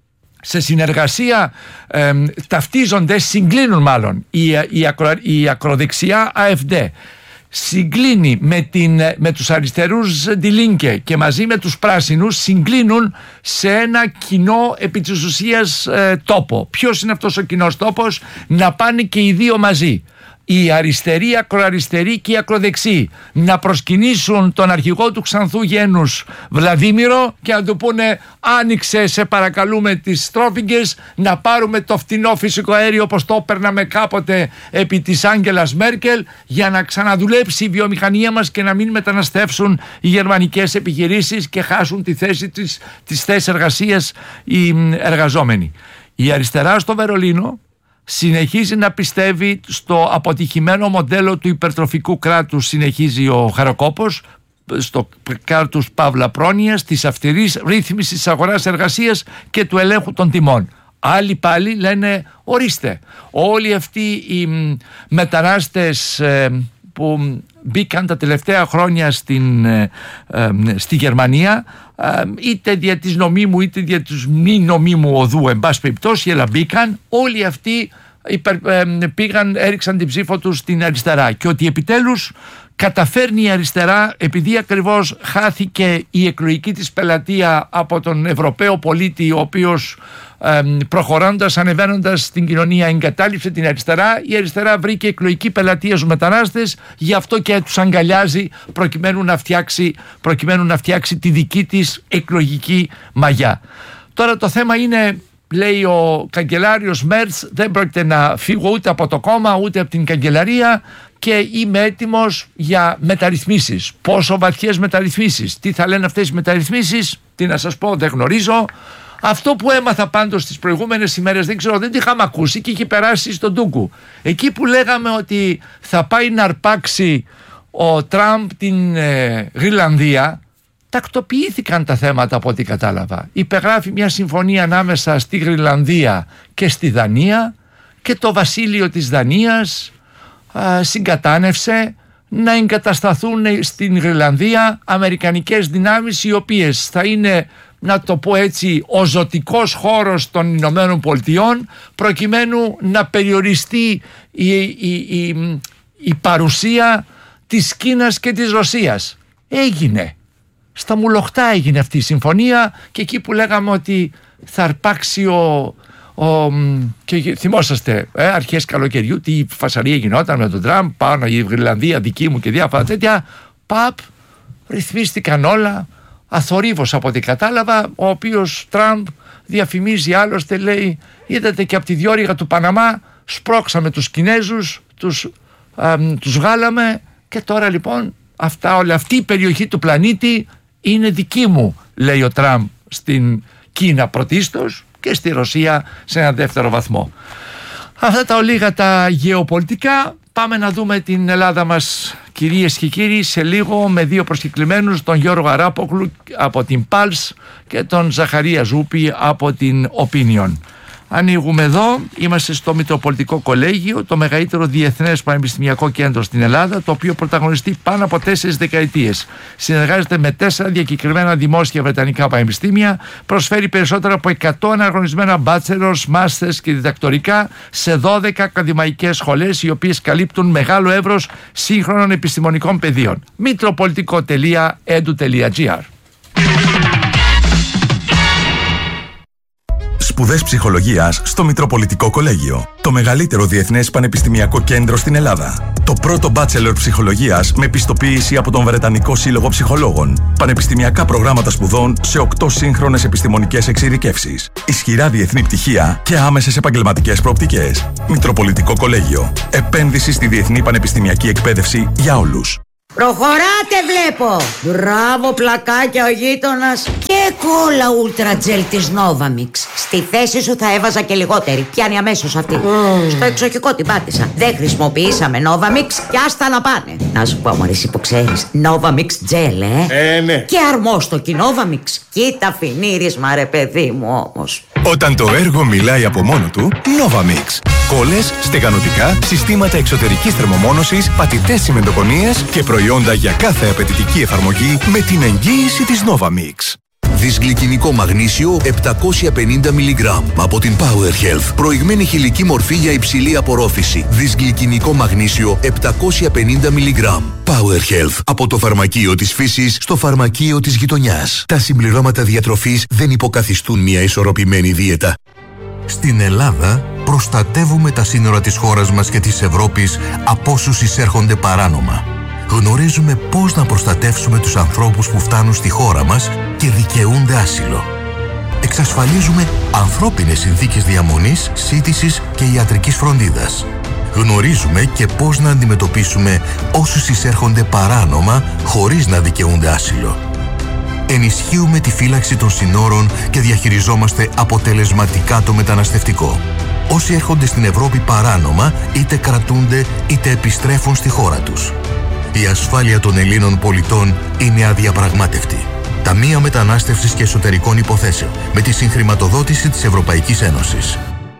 σε συνεργασία ε, ταυτίζονται, συγκλίνουν μάλλον η, η, ακρο, η ακροδεξιά AfD συγκλίνει με, την, με τους αριστερούς Die Linke και μαζί με τους πράσινους συγκλίνουν σε ένα κοινό επί της ουσίας ε, τόπο. Ποιος είναι αυτός ο κοινός τόπος? Να πάνε και οι δύο μαζί, η αριστερή, η ακροαριστερή και η ακροδεξή, να προσκυνήσουν τον αρχηγό του Ξανθού Γένους Βλαδίμηρο και να του πούνε: άνοιξε σε παρακαλούμε τις στρόφιγγες, να πάρουμε το φτηνό φυσικό αέριο όπως το έπαιρναμε κάποτε επί της Άγγελας Μέρκελ, για να ξαναδουλέψει η βιομηχανία μας και να μην μεταναστεύσουν οι γερμανικές επιχειρήσεις και χάσουν τη θέση της, της θέσης εργασίας οι εργαζόμενοι. Η αριστερά στο Βερολίνο συνεχίζει να πιστεύει στο αποτυχημένο μοντέλο του υπερτροφικού κράτους, συνεχίζει ο Χαροκόπος, στο κράτους παύλα πρόνοιας, της αυστηρής ρύθμισης της αγοράς εργασίας και του ελέγχου των τιμών. Άλλοι πάλι λένε: ορίστε, όλοι αυτοί οι μετανάστες ε, που μπήκαν τα τελευταία χρόνια στην, ε, ε, στη Γερμανία, ε, είτε δια της νομίμου είτε δια της μη νομίμου οδού, εν πάση περιπτώσει, αλλά μπήκαν, όλοι αυτοί υπερ, ε, πήγαν, έριξαν την ψήφο τους στην αριστερά, και ότι επιτέλους καταφέρνει η αριστερά, επειδή ακριβώς χάθηκε η εκλογική της πελατεία από τον Ευρωπαίο πολίτη, ο οποίος ε, προχωρώντας, ανεβαίνοντας στην κοινωνία, εγκατάλειψε την αριστερά. Η αριστερά βρήκε εκλογική πελατεία στους μετανάστες, γι' αυτό και τους αγκαλιάζει προκειμένου να φτιάξει, προκειμένου να φτιάξει τη δική της εκλογική μαγιά. Τώρα το θέμα είναι, λέει ο καγκελάριος Μέρτς, δεν πρόκειται να φύγω ούτε από το κόμμα ούτε από την καγκελαρία και είμαι έτοιμος για μεταρρυθμίσεις. Πόσο βαθιές μεταρρυθμίσεις, τι θα λένε αυτές οι μεταρρυθμίσεις, τι να σας πω, δεν γνωρίζω. Αυτό που έμαθα πάντως τις προηγούμενες ημέρες, δεν ξέρω, δεν τη είχαμε ακούσει και είχε περάσει στον Τούγκου. Εκεί που λέγαμε ότι θα πάει να αρπάξει ο Τραμπ την ε, Γρυλανδία, τακτοποιήθηκαν τα θέματα από ό,τι κατάλαβα. Υπεγράφει μια συμφωνία ανάμεσα στη Γρυλανδία και στη Δανία και το βασίλειο της Δανίας α, συγκατάνευσε να εγκατασταθούν στην Γροιλανδία αμερικανικές δυνάμεις, οι οποίες θα είναι, να το πω έτσι, ο ζωτικός χώρος των Ηνωμένων Πολιτειών, προκειμένου να περιοριστεί η, η, η, η παρουσία της Κίνας και της Ρωσίας. Έγινε. Στα Μουλοχτά έγινε αυτή η συμφωνία, και εκεί που λέγαμε ότι θα αρπάξει ο... Ο, και θυμόσαστε ε, αρχές καλοκαιριού τι φασαρία γινόταν με τον Τραμπ πάνω η Γροιλανδία δική μου και διάφορα τέτοια. Παπ, ρυθμίστηκαν όλα αθορύβως από ό,τι κατάλαβα, ο οποίος Τραμπ διαφημίζει, άλλωστε λέει, είδατε και από τη διόρυγα του Παναμά σπρώξαμε τους Κινέζους, τους, α, τους γάλαμε, και τώρα λοιπόν αυτά, όλη αυτή η περιοχή του πλανήτη είναι δική μου, λέει ο Τραμπ στην Κίνα πρωτίστως και στη Ρωσία σε ένα δεύτερο βαθμό. Αυτά τα ολίγα τα γεωπολιτικά. Πάμε να δούμε την Ελλάδα μας, κυρίες και κύριοι, σε λίγο, με δύο προσκεκλημένους, τον Γιώργο Αράπογλου από την Pulse και τον Ζαχαρία Ζούπη από την Opinion. Ανοίγουμε εδώ, είμαστε στο Μητροπολιτικό Κολέγιο, το μεγαλύτερο διεθνές πανεπιστημιακό κέντρο στην Ελλάδα, το οποίο πρωταγωνιστεί πάνω από τέσσερις δεκαετίες. Συνεργάζεται με τέσσερα διακεκριμένα δημόσια βρετανικά πανεπιστήμια, προσφέρει περισσότερα από εκατό αναγνωρισμένα bachelors, masters και διδακτορικά σε δώδεκα ακαδημαϊκές σχολές, οι οποίες καλύπτουν μεγάλο εύρος σύγχρονων επιστημονικών πεδίων. μητροπολιτικό τελεία edu τελεία gr. Σπουδές ψυχολογίας στο Μητροπολιτικό Κολέγιο. Το μεγαλύτερο διεθνές πανεπιστημιακό κέντρο στην Ελλάδα. Το πρώτο bachelor ψυχολογίας με πιστοποίηση από τον Βρετανικό Σύλλογο Ψυχολόγων. Πανεπιστημιακά προγράμματα σπουδών σε οκτώ σύγχρονες επιστημονικές εξειδικεύσεις. Ισχυρά διεθνή πτυχία και άμεσες επαγγελματικές προοπτικές. Μητροπολιτικό Κολέγιο. Επένδυση στη διεθνή πανεπιστημιακή εκπαίδευση για όλους. Προχωράτε βλέπω! Μπράβο πλακάκια ο γείτονας. Και κόλλα ούλτρα τζελ της Novamix. Στη θέση σου θα έβαζα και λιγότερη. Πιάνει αμέσως αυτή. mm. Στο εξοχικό την πάτησα. Δεν χρησιμοποιήσαμε Novamix και άστα να πάνε. Να σου πω μωρή, εσύ που ξέρεις, Novamix τζελ, ε. Ε, ναι. Και αρμόστοκι Novamix. Κοίτα φινίρισμα ρε παιδί μου όμως. Όταν το έργο μιλάει από μόνο του, Novamix. Κόλλες, στεγανοτικά, συστήματα εξωτερικής θερμομόνωσης, πατητές τσιμεντοκονίες και προϊόντα για κάθε απαιτητική εφαρμογή με την εγγύηση της Novamix. Δυσγλυκινικό μαγνήσιο επτακόσια πενήντα μιλιγκράμμ από την Power Health. Προηγμένη χηλική μορφή για υψηλή απορρόφηση. Δυσγλυκινικό μαγνήσιο επτακόσια πενήντα μιλιγκράμμ. Power Health. Από το φαρμακείο της φύσης στο φαρμακείο της γειτονιάς. Τα συμπληρώματα διατροφής δεν υποκαθιστούν μια ισορροπημένη δίαιτα. Στην Ελλάδα προστατεύουμε τα σύνορα της χώρας μας και της Ευρώπης από όσους εισέρχονται παράνομα. Γνωρίζουμε πώς να προστατεύσουμε τους ανθρώπους που φτάνουν στη χώρα μας και δικαιούνται άσυλο. Εξασφαλίζουμε ανθρώπινες συνθήκες διαμονής, σύντησης και ιατρικής φροντίδας. Γνωρίζουμε και πώς να αντιμετωπίσουμε όσους εισέρχονται παράνομα χωρίς να δικαιούνται άσυλο. Ενισχύουμε τη φύλαξη των συνόρων και διαχειριζόμαστε αποτελεσματικά το μεταναστευτικό. Όσοι έρχονται στην Ευρώπη παράνομα είτε κρατούνται είτε επιστρέφουν στη χώρα τους. Η ασφάλεια των Ελλήνων πολιτών είναι αδιαπραγμάτευτη. Ταμεία Μετανάστευσης και Εσωτερικών Υποθέσεων με τη συγχρηματοδότηση της Ευρωπαϊκής Ένωσης.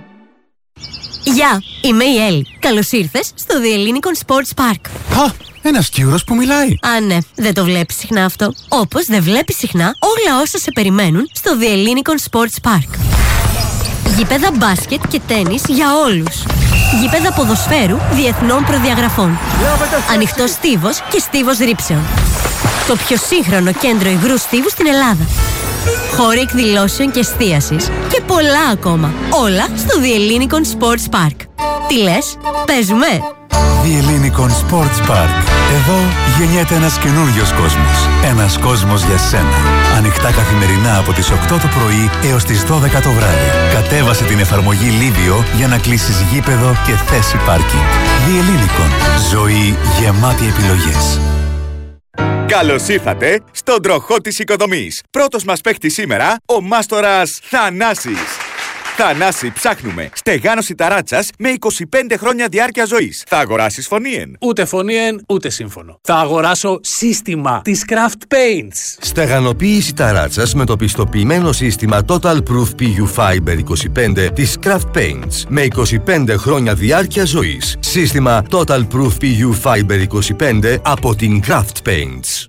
Γεια, είμαι η Έλλη. Καλώς ήρθες στο The Ellinikon Sports Park. Α, ένας Κύρος που μιλάει. Α, ναι, δεν το βλέπεις συχνά αυτό. Όπως δεν βλέπεις συχνά όλα όσα σε περιμένουν στο The Ellinikon Sports Park. Γήπεδα μπάσκετ και τένις για όλους. Γήπεδα ποδοσφαίρου διεθνών προδιαγραφών. Ανοιχτός στίβος και στίβος ρήψεων. Το πιο σύγχρονο κέντρο υγρού στίβου στην Ελλάδα. Χώροι εκδηλώσεων και εστίασης. Και πολλά ακόμα. Όλα στο The Ellinikon Sports Park. Τι λες, παίζουμε? The Ellinikon Sports Park. Εδώ γεννιέται ένας καινούριος κόσμος. Ένας κόσμος για σένα. Ανοιχτά καθημερινά από τις οκτώ το πρωί έως τις δώδεκα το βράδυ. Κατέβασε την εφαρμογή Livio για να κλείσεις γήπεδο και θέση πάρκινγκ. The Ellinikon. Ζωή γεμάτη επιλογές. Καλώς ήρθατε στον τροχό της οικοδομής. Πρώτος μας παίχτης σήμερα, ο μάστορας Θανάσης. Θανάση, ψάχνουμε. Στεγάνωση ταράτσας με είκοσι πέντε χρόνια διάρκεια ζωής. Θα αγοράσεις φωνήεν? Ούτε φωνήεν, ούτε σύμφωνο. Θα αγοράσω σύστημα της Craft Paints. Στεγανοποίηση ταράτσας με το πιστοποιημένο σύστημα Total Proof πι γιου Fiber είκοσι πέντε της Craft Paints με είκοσι πέντε χρόνια διάρκεια ζωής. Σύστημα Total Proof πι γιου Fiber είκοσι πέντε από την Craft Paints.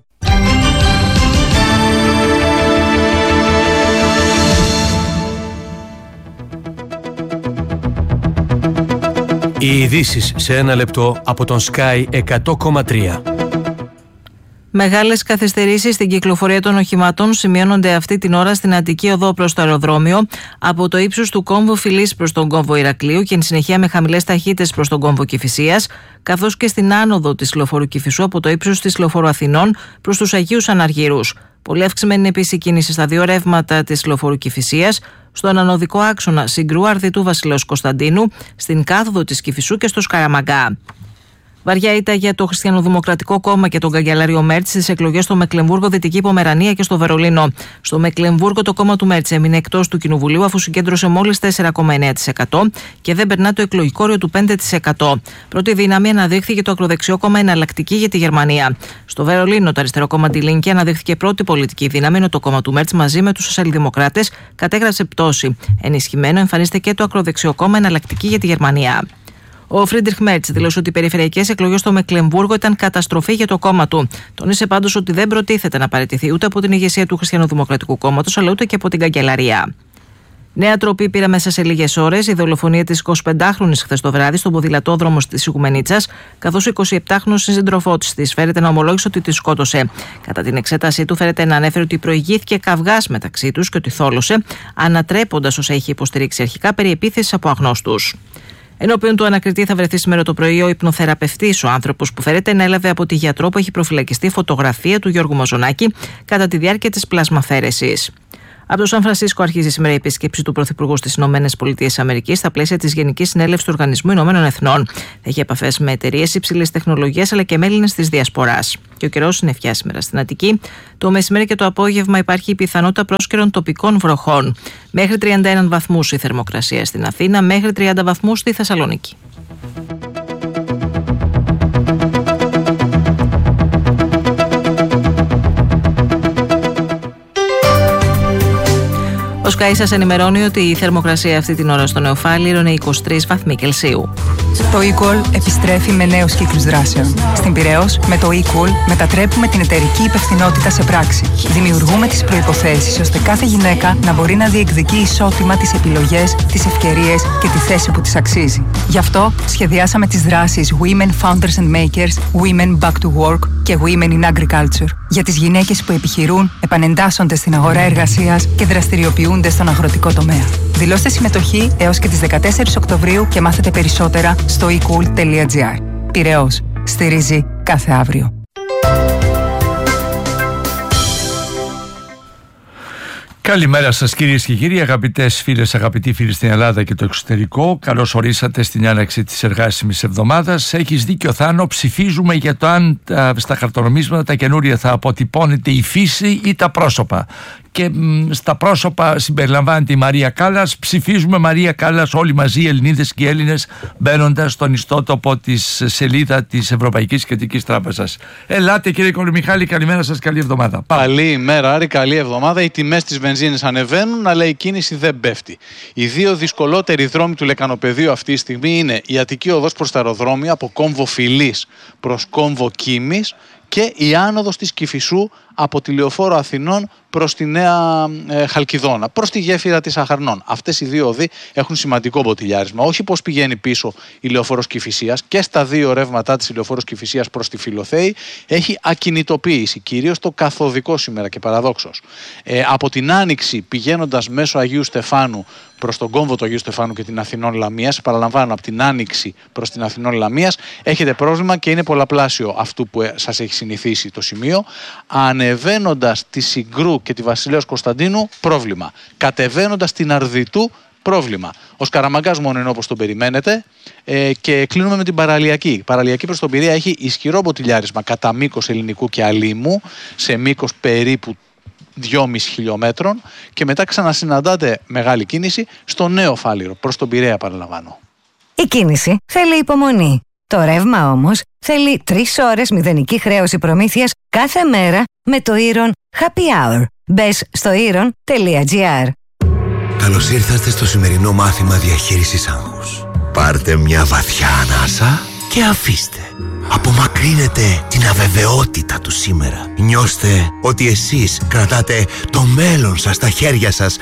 Οι ειδήσεις σε ένα λεπτό από τον Sky εκατό κόμμα τρία. Μεγάλες καθυστερήσεις στην κυκλοφορία των οχημάτων σημειώνονται αυτή την ώρα στην Αττική Οδό προς το αεροδρόμιο, από το ύψος του κόμβου Φιλής προς τον κόμβο Ηρακλείου και εν συνεχεία με χαμηλές ταχύτητες προς τον κόμβο Κηφισίας, καθώς και στην άνοδο της λεωφορείου Κηφισού από το ύψος της λεωφορείου Αθηνών προς τους Αγίους Αναργύρους. Πολύ αυξημένη είναι επίσης η κίνηση στα δύο ρεύματα της λεωφορείου Κηφισίας, στον ανωδικό άξονα Συγκρού Αρδιτού Βασιλέως Κωνσταντίνου, στην κάθοδο της Κηφισού και στο Σκαραμαγκά. Βαριά ήττα για το Χριστιανοδημοκρατικό Κόμμα και τον καγκελάριο Μέρτς στις εκλογές στο Μεκλεμβούργο, Δυτική Πομερανία και στο Βερολίνο. Στο Μεκλεμβούργο το κόμμα του Μέρτς έμεινε εκτός του Κοινοβουλίου αφού συγκέντρωσε μόλις τέσσερα κόμμα εννέα τοις εκατό και δεν περνά το εκλογικό όριο του πέντε τοις εκατό. Πρώτη δύναμη αναδείχθηκε το ακροδεξιό κόμμα Εναλλακτική για τη Γερμανία. Στο Βερολίνο το αριστερό κόμμα Die Linke αναδείχθηκε πρώτη πολιτική δύναμη, ενώ το κόμμα του Μέρτς μαζί με τους σοσιαλδημοκράτες κατέγραψε πτώση. Ενισχυμένο εμφανίστηκε και το ακροδεξιό κόμμα Εναλλακτική για τη Γερμανία. Ο Φρίντριχ Μέρτς δήλωσε ότι οι περιφερειακές εκλογές στο Μεκλεμβούργο ήταν καταστροφή για το κόμμα του. Τόνισε πάντως ότι δεν προτίθεται να παραιτηθεί ούτε από την ηγεσία του Χριστιανοδημοκρατικού Κόμματος, αλλά ούτε και από την καγκελαρία. Νέα τροπή πήρε μέσα σε λίγες ώρες η δολοφονία της εικοσιπεντάχρονης χθες το βράδυ στον ποδηλατόδρομο της Οικουμενίτσας, καθώς ο εικοσιεπτάχρονος σύντροφός της φέρεται να ομολόγησε ότι τη σκότωσε. Κατά την εξέτασή του, φέρεται να ανέφερε ότι προηγήθηκε καυγάς μεταξύ τους και ότι θόλωσε, ανατρέποντας όσα είχε υποστηρίξει αρχικά περί επίθεσης από αγνώστους. Ενώπιον του ανακριτή θα βρεθεί σήμερα το πρωί ο υπνοθεραπευτής, ο άνθρωπος που φέρεται να έλαβε από τη γιατρό που έχει προφυλακιστεί φωτογραφία του Γιώργου Μαζονάκη κατά τη διάρκεια της πλασμαφέρεσης. Από το Σαν Φρανσίσκο αρχίζει σήμερα η επίσκεψη του Πρωθυπουργού στις ΗΠΑ στα πλαίσια της Γενικής Συνέλευσης του Οργανισμού Ηνωμένων Εθνών. Θα έχει επαφές με εταιρείες υψηλής τεχνολογίας αλλά και με Έλληνες της Διασποράς. Και ο καιρός συννεφιά σήμερα στην Αττική. Το μεσημέρι και το απόγευμα υπάρχει η πιθανότητα πρόσκαιρων τοπικών βροχών. Μέχρι τριάντα ένα βαθμούς η θερμοκρασία στην Αθήνα, μέχρι τριάντα βαθμούς στη Θεσσαλονίκη. Ο Sky σας ενημερώνει ότι η θερμοκρασία αυτή την ώρα στο Νεοφάλιρο είναι είκοσι τρεις βαθμοί Κελσίου. Το eQual επιστρέφει με νέους κύκλους δράσεων. Στην Πειραιώς, με το eQual μετατρέπουμε την εταιρική υπευθυνότητα σε πράξη. Δημιουργούμε τις προϋποθέσεις ώστε κάθε γυναίκα να μπορεί να διεκδικεί ισότιμα τις επιλογές, τις ευκαιρίες και τη θέση που της αξίζει. Γι' αυτό σχεδιάσαμε τις δράσεις Women Founders and Makers, Women Back to Work και Women in Agriculture για τις γυναίκες που επιχειρούν, επανεντάσσονται στην αγορά εργασίας και δραστηριοποιούνται στον αγροτικό τομέα. Δηλώστε συμμετοχή έως και τις δεκατέσσερις Οκτωβρίου και μάθετε περισσότερα στο e cool τελεία gr. Πειραιώς. Στηρίζει κάθε αύριο. Καλημέρα σας κυρίες και κύριοι, αγαπητές φίλες, αγαπητοί φίλοι στην Ελλάδα και το εξωτερικό. Καλώς ορίσατε στην άναξη της εργάσιμης εβδομάδας. Έχεις δίκιο Θάνο, ψηφίζουμε για το αν τα, στα χαρτονομίσματα τα καινούρια θα αποτυπώνεται η φύση ή τα πρόσωπα. Και μ, στα πρόσωπα συμπεριλαμβάνεται η Μαρία Κάλλας. Ψηφίζουμε Μαρία Κάλλας όλοι μαζί, οι Ελληνίδες και οι Έλληνες, μπαίνοντας στον ιστότοπο της σελίδα της Ευρωπαϊκής Κεντρικής Τράπεζας. Ελάτε κύριε Κολομιχάλη, καλημέρα σας, καλή εβδομάδα. Καλή ημέρα Άρη, καλή εβδομάδα. Οι τιμές της βενζίνης ανεβαίνουν, αλλά η κίνηση δεν πέφτει. Οι δύο δυσκολότεροι δρόμοι του Λεκανοπεδίου αυτή τη στιγμή είναι η Αττική Οδός προς τα αεροδρόμια από κόμβο Φιλής προς κόμβο Κίμης και η άνοδος της Κηφισού από τη Λεωφόρο Αθηνών προς τη Νέα ε, Χαλκιδόνα, προς τη γέφυρα της Αχαρνών. Αυτές οι δύο οδοί έχουν σημαντικό μποτιλιάρισμα. Όχι πως πηγαίνει πίσω η Λεωφόρος Κηφισίας, και στα δύο ρεύματά της η Λεωφόρος Κηφισίας προς τη Φιλοθέη έχει ακινητοποίηση, κυρίως το καθοδικό σήμερα και παραδόξως. Ε, από την Άνοιξη πηγαίνοντας μέσω Αγίου Στεφάνου προς τον κόμβο του Αγίου Στεφάνου και την Αθηνών Λαμίας, παραλαμβάνω από την Άνοιξη προς την Αθηνών Λαμίας, έχετε πρόβλημα και είναι πολλαπλάσιο αυτού που σας έχει συνηθίσει το σημείο. Ανεβαίνοντας τη Συγκρού και τη Βασιλέως Κωνσταντίνου, πρόβλημα. Κατεβαίνοντας την Αρδιτού, πρόβλημα. Ο Σκαραμαγκάς μόνο είναι όπως τον περιμένετε ε, και κλείνουμε με την Παραλιακή. Η Παραλιακή προς τον Πειραιά έχει ισχυρό μποτιλιάρισμα κατά μήκος ελληνικού και αλήμου, σε μήκος περίπου δυόμισι χιλιόμετρων και μετά ξανασυναντάτε μεγάλη κίνηση στο Νέο Φάληρο, προς τον Πειραιά παραλαμβάνω. Η κίνηση θέλει υπομονή. Το ρεύμα όμως θέλει τρεις ώρες μηδενική χρέωση προμήθειας κάθε μέρα με το Iron Happy Hour. Μπες στο iron τελεία gr. Καλώς ήρθατε στο σημερινό μάθημα διαχείρισης άγχους. Πάρτε μια βαθιά ανάσα και αφήστε. Απομακρύνετε την αβεβαιότητα του σήμερα. Νιώστε ότι εσείς κρατάτε το μέλλον σας στα χέρια σας.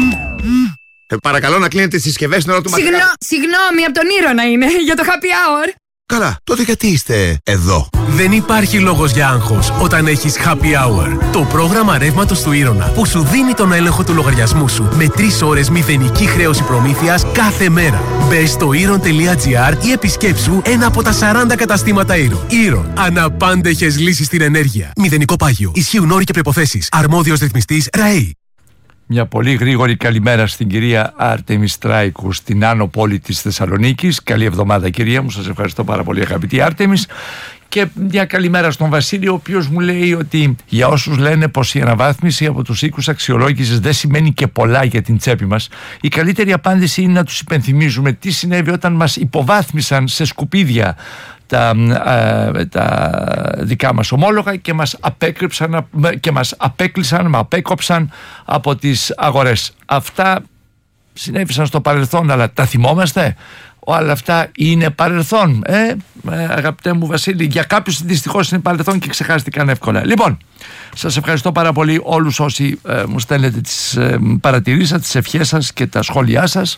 Ε, παρακαλώ να κλείνετε τις συσκευές στην ώρα του μαθήματος. Συγγνώ, συγγνώμη, από τον Ήρωνα είναι, για το happy hour. Καλά, τότε γιατί είστε εδώ? Δεν υπάρχει λόγος για άγχος όταν έχεις Happy Hour. Το πρόγραμμα ρεύματος του Ήρωνα που σου δίνει τον έλεγχο του λογαριασμού σου με τρεις ώρες μηδενική χρέωση προμήθειας κάθε μέρα. Μπες στο iron τελεία gr ή επισκέψου ένα από τα σαράντα καταστήματα Iron. Iron. Αναπάντεχες λύσεις στην ενέργεια. Μηδενικό πάγιο. Ισχύουν όροι και προϋποθέσεις. Αρμόδιος ρυθμιστής ΡΑΕΗ. Μια πολύ γρήγορη καλημέρα στην κυρία Άρτεμι Στράικου στην Άνω Πόλη της Θεσσαλονίκης. Καλή εβδομάδα κυρία μου, σας ευχαριστώ πάρα πολύ αγαπητή Άρτεμις. Και μια καλημέρα στον Βασίλειο, ο οποίος μου λέει ότι για όσους λένε πως η αναβάθμιση από τους οίκους αξιολόγησης δεν σημαίνει και πολλά για την τσέπη μας, η καλύτερη απάντηση είναι να τους υπενθυμίζουμε τι συνέβη όταν μας υποβάθμισαν σε σκουπίδια τα, ε, τα δικά μας ομόλογα και μας απέκρυψαν και μας απέκλεισαν, με απέκοψαν από τις αγορές. Αυτά συνέβησαν στο παρελθόν, αλλά τα θυμόμαστε? Όλα αυτά είναι παρελθόν, ε, ε, αγαπητέ μου Βασίλη. Για κάποιους δυστυχώς είναι παρελθόν και ξεχάστηκαν εύκολα. Λοιπόν, σας ευχαριστώ πάρα πολύ όλους όσοι ε, μου στέλνετε τις ε, παρατηρήσεις σας, τις ευχές σας και τα σχόλιά σας.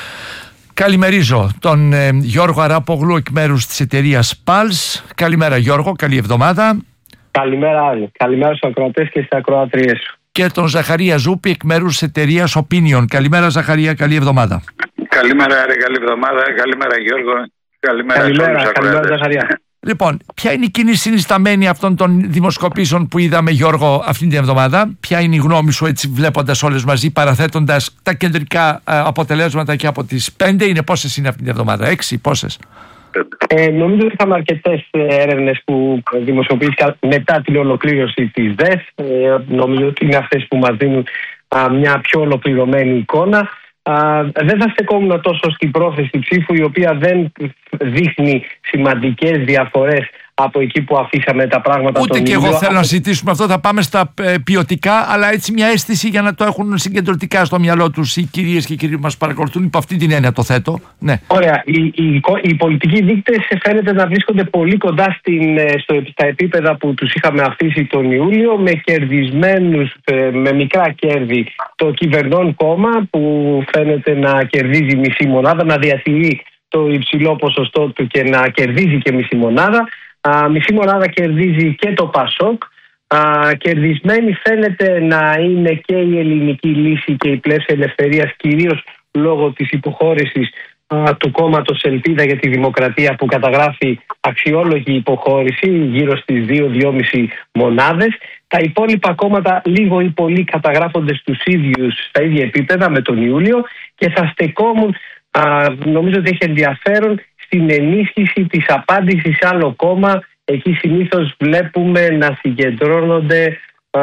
Καλημερίζω τον ε, Γιώργο Αράπογλου εκ μέρους της εταιρείας Pulse. Καλημέρα Γιώργο, καλή εβδομάδα. Καλημέρα Άρη, καλημέρα στους ακροατές και στις ακροατρίες σου. Και τον Ζαχαρία Ζούπη εκ μέρους της εταιρείας Opinion. Καλημέρα Ζαχαρία, καλή εβδομάδα. Καλημέρα Άρη, καλή εβδομάδα. Καλημέρα Γιώργο. Καλημέρα, καλημέρα, σε καλημέρα Ζαχαρία. Λοιπόν, ποια είναι η κοινή συνισταμένη αυτών των δημοσκοπήσεων που είδαμε Γιώργο αυτήν την εβδομάδα? Ποια είναι η γνώμη σου έτσι βλέποντας όλες μαζί, παραθέτοντας τα κεντρικά ε, αποτελέσματα και από τις πέντε? Είναι πόσες είναι αυτήν την εβδομάδα? Έξι, πόσες? Ε, νομίζω ότι είχαμε αρκετές έρευνες που δημοσιοποιήθηκαν μετά την ολοκλήρωση της ΔΕΘ. Ε, νομίζω ότι είναι αυτές που μας δίνουν α, μια πιο ολοκληρωμένη εικόνα. Α, δεν θα στεκόμουν τόσο στην πρόθεση ψήφου, η οποία δεν δείχνει σημαντικές διαφορές από εκεί που αφήσαμε τα πράγματα. Ούτε και εγώ θέλω να συζητήσουμε αυτό. Θα πάμε στα ποιοτικά, αλλά έτσι μια αίσθηση για να το έχουν συγκεντρωτικά στο μυαλό τους οι κυρίες και οι κύριοι που μας παρακολουθούν. Υπό αυτή την έννοια το θέτω. Ναι. Ωραία. Οι, οι, οι πολιτικοί δείκτες φαίνεται να βρίσκονται πολύ κοντά στην, στο, στα επίπεδα που τους είχαμε αφήσει τον Ιούλιο, με κερδισμένους, με μικρά κέρδη, το κυβερνών κόμμα που φαίνεται να κερδίζει μισή μονάδα, να διατηρεί το υψηλό ποσοστό του και να κερδίζει και μισή μονάδα. Α, μισή μονάδα κερδίζει και το Πασόκ. Α, κερδισμένη φαίνεται να είναι και η Ελληνική Λύση και η Πλεύση Ελευθερίας, κυρίως λόγω της υποχώρησης α, του κόμματος Ελπίδα για τη Δημοκρατία, που καταγράφει αξιόλογη υποχώρηση γύρω στις δύο με δυόμισι μονάδες. Τα υπόλοιπα κόμματα λίγο ή πολύ καταγράφονται στους ίδιους, στα ίδια επίπεδα με τον Ιούλιο, και θα στεκόμουν, α, νομίζω ότι έχει ενδιαφέρον, στην ενίσχυση της απάντησης σε άλλο κόμμα. Εκεί συνήθως βλέπουμε να συγκεντρώνονται α,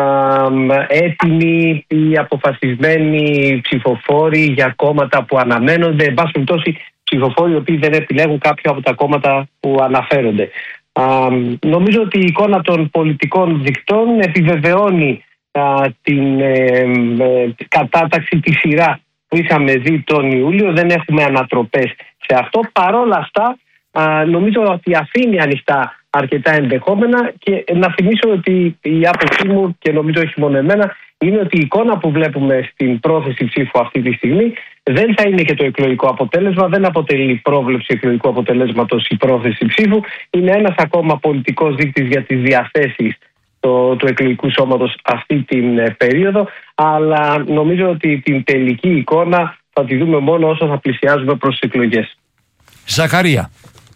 έτοιμοι ή αποφασισμένοι ψηφοφόροι για κόμματα που αναμένονται. Εν πάση περιπτώσει, ψηφοφόροι οι οποίοι δεν επιλέγουν κάποιο από τα κόμματα που αναφέρονται. Α, νομίζω ότι η εικόνα των πολιτικών δικτών επιβεβαιώνει α, την ε, ε, κατάταξη, τη σειρά που είχαμε δει τον Ιούλιο. Δεν έχουμε ανατροπές σε αυτό. Παρόλα αυτά, α, νομίζω ότι αφήνει ανοιχτά αρκετά ενδεχόμενα, και να θυμίσω ότι η άποψή μου, και νομίζω όχι μόνο εμένα, είναι ότι η εικόνα που βλέπουμε στην πρόθεση ψήφου αυτή τη στιγμή δεν θα είναι και το εκλογικό αποτέλεσμα, δεν αποτελεί πρόβλεψη εκλογικού αποτελέσματος η πρόθεση ψήφου. Είναι ένας ακόμα πολιτικός δείκτης για τις διαθέσεις του, του εκλογικού σώματος αυτή την ε, περίοδο, αλλά νομίζω ότι την τελική εικόνα θα τη δούμε μόνο όσο θα πλησιάζουμε προς τις εκλογές. Ζαχαρία.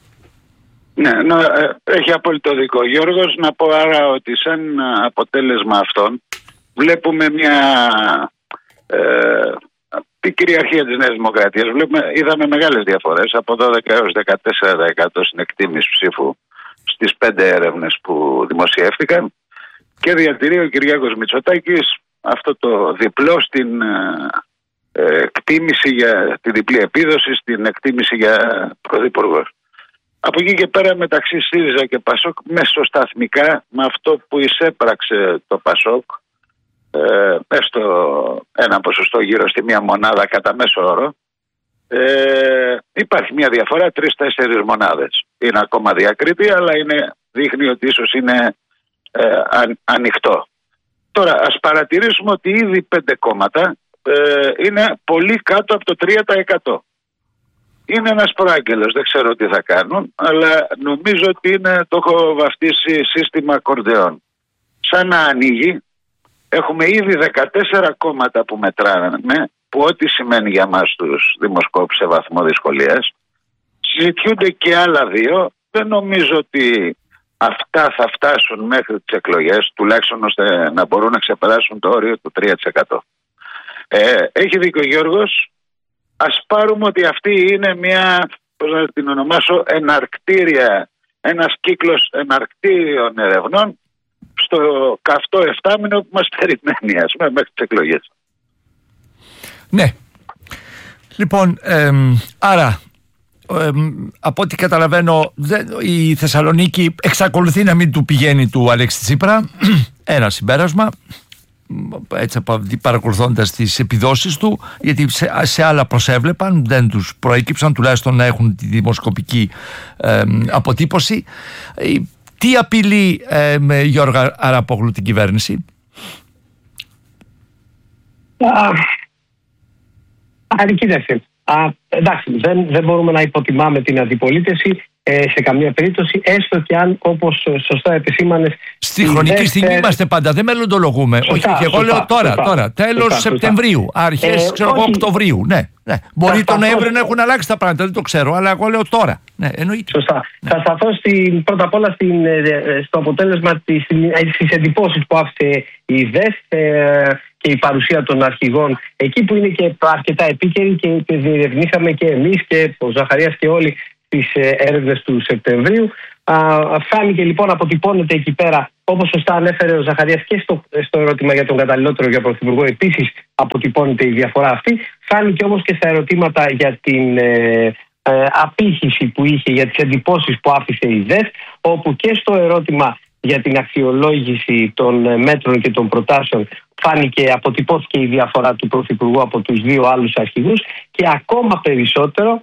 Ναι, ναι, έχει απόλυτο δικό Γιώργος. Να πω άρα ότι σαν αποτέλεσμα αυτών βλέπουμε μια ε, την κυριαρχία της Νέας Δημοκρατίας. Βλέπουμε, είδαμε μεγάλες διαφορές από δώδεκα έως δεκατέσσερα τοις εκατό στην εκτίμηση ψήφου στις πέντε έρευνες που δημοσιεύτηκαν, και διατηρεί ο Κυριάκος Μητσοτάκης αυτό το διπλό στην ε, εκτίμηση για τη διπλή επίδοση, στην εκτίμηση για πρωθυπουργό. Από εκεί και πέρα μεταξύ ΣΥΡΙΖΑ και ΠΑΣΟΚ μεσοσταθμικά με αυτό που εισέπραξε το ΠΑΣΟΚ, ε, έστω ένα ποσοστό γύρω στη μία μονάδα κατά μέσο όρο, ε, υπάρχει μια διαφορά τρεις-τέσσερις μονάδες. Είναι ακόμα διακρίτη, αλλά είναι, δείχνει ότι ίσως είναι ε, αν, ανοιχτό. Τώρα ας παρατηρήσουμε ότι ήδη πέντε κόμματα ε, είναι πολύ κάτω από το τρία τοις εκατό. Είναι ένας προάγγελος, δεν ξέρω τι θα κάνουν, αλλά νομίζω ότι είναι, το έχω βαφτίσει σύστημα ακορντεόν. Σαν να ανοίγει, έχουμε ήδη δεκατέσσερα κόμματα που μετράνε, που ό,τι σημαίνει για μας τους δημοσκόπους σε βαθμό δυσκολίας. Συζητιούνται και άλλα δύο, δεν νομίζω ότι αυτά θα φτάσουν μέχρι τις εκλογές, τουλάχιστον ώστε να μπορούν να ξεπεράσουν το όριο του τρία τοις εκατό. Ε, έχει δίκιο ο Γιώργος. Ας πάρουμε ότι αυτή είναι μια, πώς να την ονομάσω, εναρκτήρια, ένας κύκλος εναρκτήριων ερευνών στο καυτό εφτάμινο που μας περιμένει, ας πούμε, μέχρι τις εκλογές. Ναι. Λοιπόν, ε, άρα, ε, από ό,τι καταλαβαίνω, η Θεσσαλονίκη εξακολουθεί να μην του πηγαίνει του Αλέξη Τσίπρα. Ένα συμπέρασμα, έτσι παρακολουθώντας τις επιδόσεις του, γιατί σε, σε άλλα προσέβλεπαν, δεν τους προέκυψαν τουλάχιστον να έχουν τη δημοσκοπική ε, αποτύπωση. Ε, τι απειλεί ε, με Γιώργο Αράπογλου την κυβέρνηση? Άρα, κοίταξε. Εντάξει, δεν, δεν μπορούμε να υποτιμάμε την αντιπολίτευση ε, σε καμία περίπτωση, έστω και αν, όπως σωστά επισήμανες, στη χρονική δεύτερη... στιγμή είμαστε πάντα, δεν μελλοντολογούμε. Σωστά, όχι, όχι, εγώ σωστά, λέω τώρα, σωστά, τώρα τέλος σωστά, Σεπτεμβρίου, αρχές ε, ξέρω, Οκτωβρίου. Ναι, ναι. Μπορεί τον Νοέμβριο να έχουν αλλάξει τα πράγματα, δεν το ξέρω, αλλά εγώ λέω τώρα. Ναι, εννοείται. Σωστά. Ναι. Θα σταθώ στην, πρώτα απ' όλα στην, στο αποτέλεσμα στις εντυπώσεις που άφησε η ΔΕΘ ε, και η παρουσία των αρχηγών εκεί, που είναι και αρκετά επίκαιρη και διερευνήσαμε και εμείς και ο Ζαχαρίας και όλοι τις έρευνες του Σεπτεμβρίου. Φάνηκε λοιπόν, αποτυπώνεται εκεί πέρα, όπως σωστά ανέφερε ο Ζαχαρίας και στο, στο ερώτημα για τον καταλληλότερο για πρωθυπουργό, επίσης αποτυπώνεται η διαφορά αυτή. Φάνηκε όμως και στα ερωτήματα για την ε, ε, απήχηση που είχε, για τις εντυπώσεις που άφησε η ΔΕΘ, όπου και στο ερώτημα για την αξιολόγηση των μέτρων και των προτάσεων φάνηκε, αποτυπώθηκε η διαφορά του πρωθυπουργού από τους δύο άλλους αρχηγούς, και ακόμα περισσότερο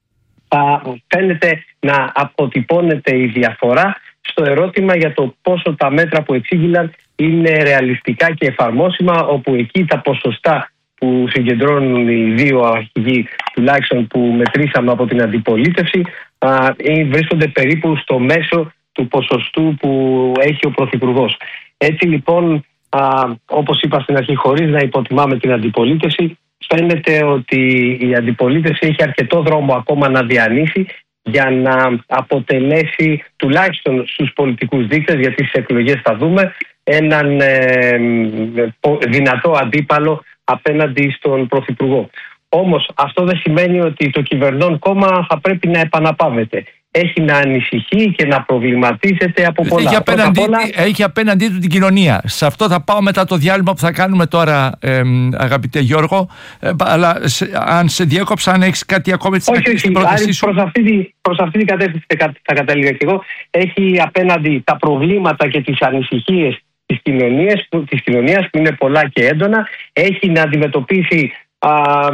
θα φαίνεται να αποτυπώνεται η διαφορά στο ερώτημα για το πόσο τα μέτρα που εξήγηλαν είναι ρεαλιστικά και εφαρμόσιμα, όπου εκεί τα ποσοστά που συγκεντρώνουν οι δύο αρχηγοί, τουλάχιστον που μετρήσαμε από την αντιπολίτευση, βρίσκονται περίπου στο μέσο του ποσοστού που έχει ο πρωθυπουργός. Έτσι λοιπόν, όπως είπα στην αρχή, χωρίς να υποτιμάμε την αντιπολίτευση, φαίνεται ότι η αντιπολίτευση έχει αρκετό δρόμο ακόμα να διανύσει για να αποτελέσει, τουλάχιστον στους πολιτικούς δείκτες, γιατί στις εκλογές θα δούμε, έναν ε, δυνατό αντίπαλο απέναντι στον πρωθυπουργό. Όμως αυτό δεν σημαίνει ότι το κυβερνών κόμμα θα πρέπει να επαναπαύεται. Έχει να ανησυχεί και να προβληματίζεται από πολλά. Έχει απέναντί, όλα... έχει απέναντί του την κοινωνία. Σε αυτό θα πάω μετά το διάλειμμα που θα κάνουμε τώρα, ε, αγαπητέ Γιώργο. Ε, αλλά σε, αν σε διέκοψα, αν έχεις κάτι ακόμη στην πρότασή σου. Προς αυτή, προς αυτή την κατεύθυνση θα κατέληγα και εγώ. Έχει απέναντι τα προβλήματα και τις ανησυχίες της κοινωνίας, που, της κοινωνίας που είναι πολλά και έντονα. Έχει να αντιμετωπίσει Α,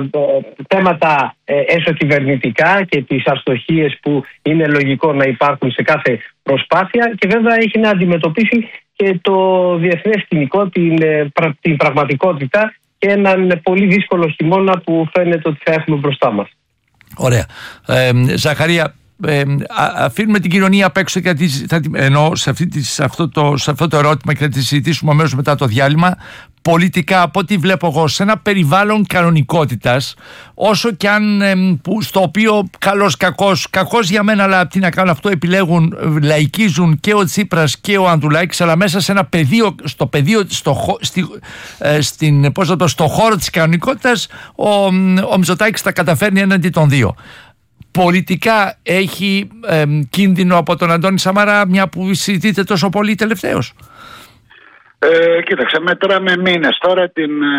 θέματα ε, εσωκυβερνητικά και τις αστοχίες που είναι λογικό να υπάρχουν σε κάθε προσπάθεια, και βέβαια έχει να αντιμετωπίσει και το διεθνές σκηνικό, την, την πραγματικότητα και έναν πολύ δύσκολο χειμώνα που φαίνεται ότι θα έχουμε μπροστά μας. Ωραία. Ε, Ζαχαρία, Ε, αφήνουμε την κοινωνία απ' έξω, γιατί θα, ενώ σε, αυτή, σε, αυτό το, σε αυτό το ερώτημα, και θα τη συζητήσουμε αμέσως μετά το διάλειμμα. Πολιτικά, από ό,τι βλέπω εγώ, σε ένα περιβάλλον κανονικότητας, όσο και αν ε, που, στο οποίο καλός κακός, κακός για μένα, αλλά τι να κάνω, αυτό επιλέγουν, λαϊκίζουν και ο Τσίπρας και ο Ανδρουλάκης, αλλά μέσα σε ένα πεδίο, στο πεδίο, στο, στη, ε, στην, πώς θα το, στο χώρο της κανονικότητας, ο, ο Μητσοτάκης τα καταφέρνει έναντι των δύο. Πολιτικά έχει ε, κίνδυνο από τον Αντώνη Σαμαρά, μια που συζητείτε τόσο πολύ τελευταίως? Ε, κοίταξε, μετράμε μήνες τώρα την ε,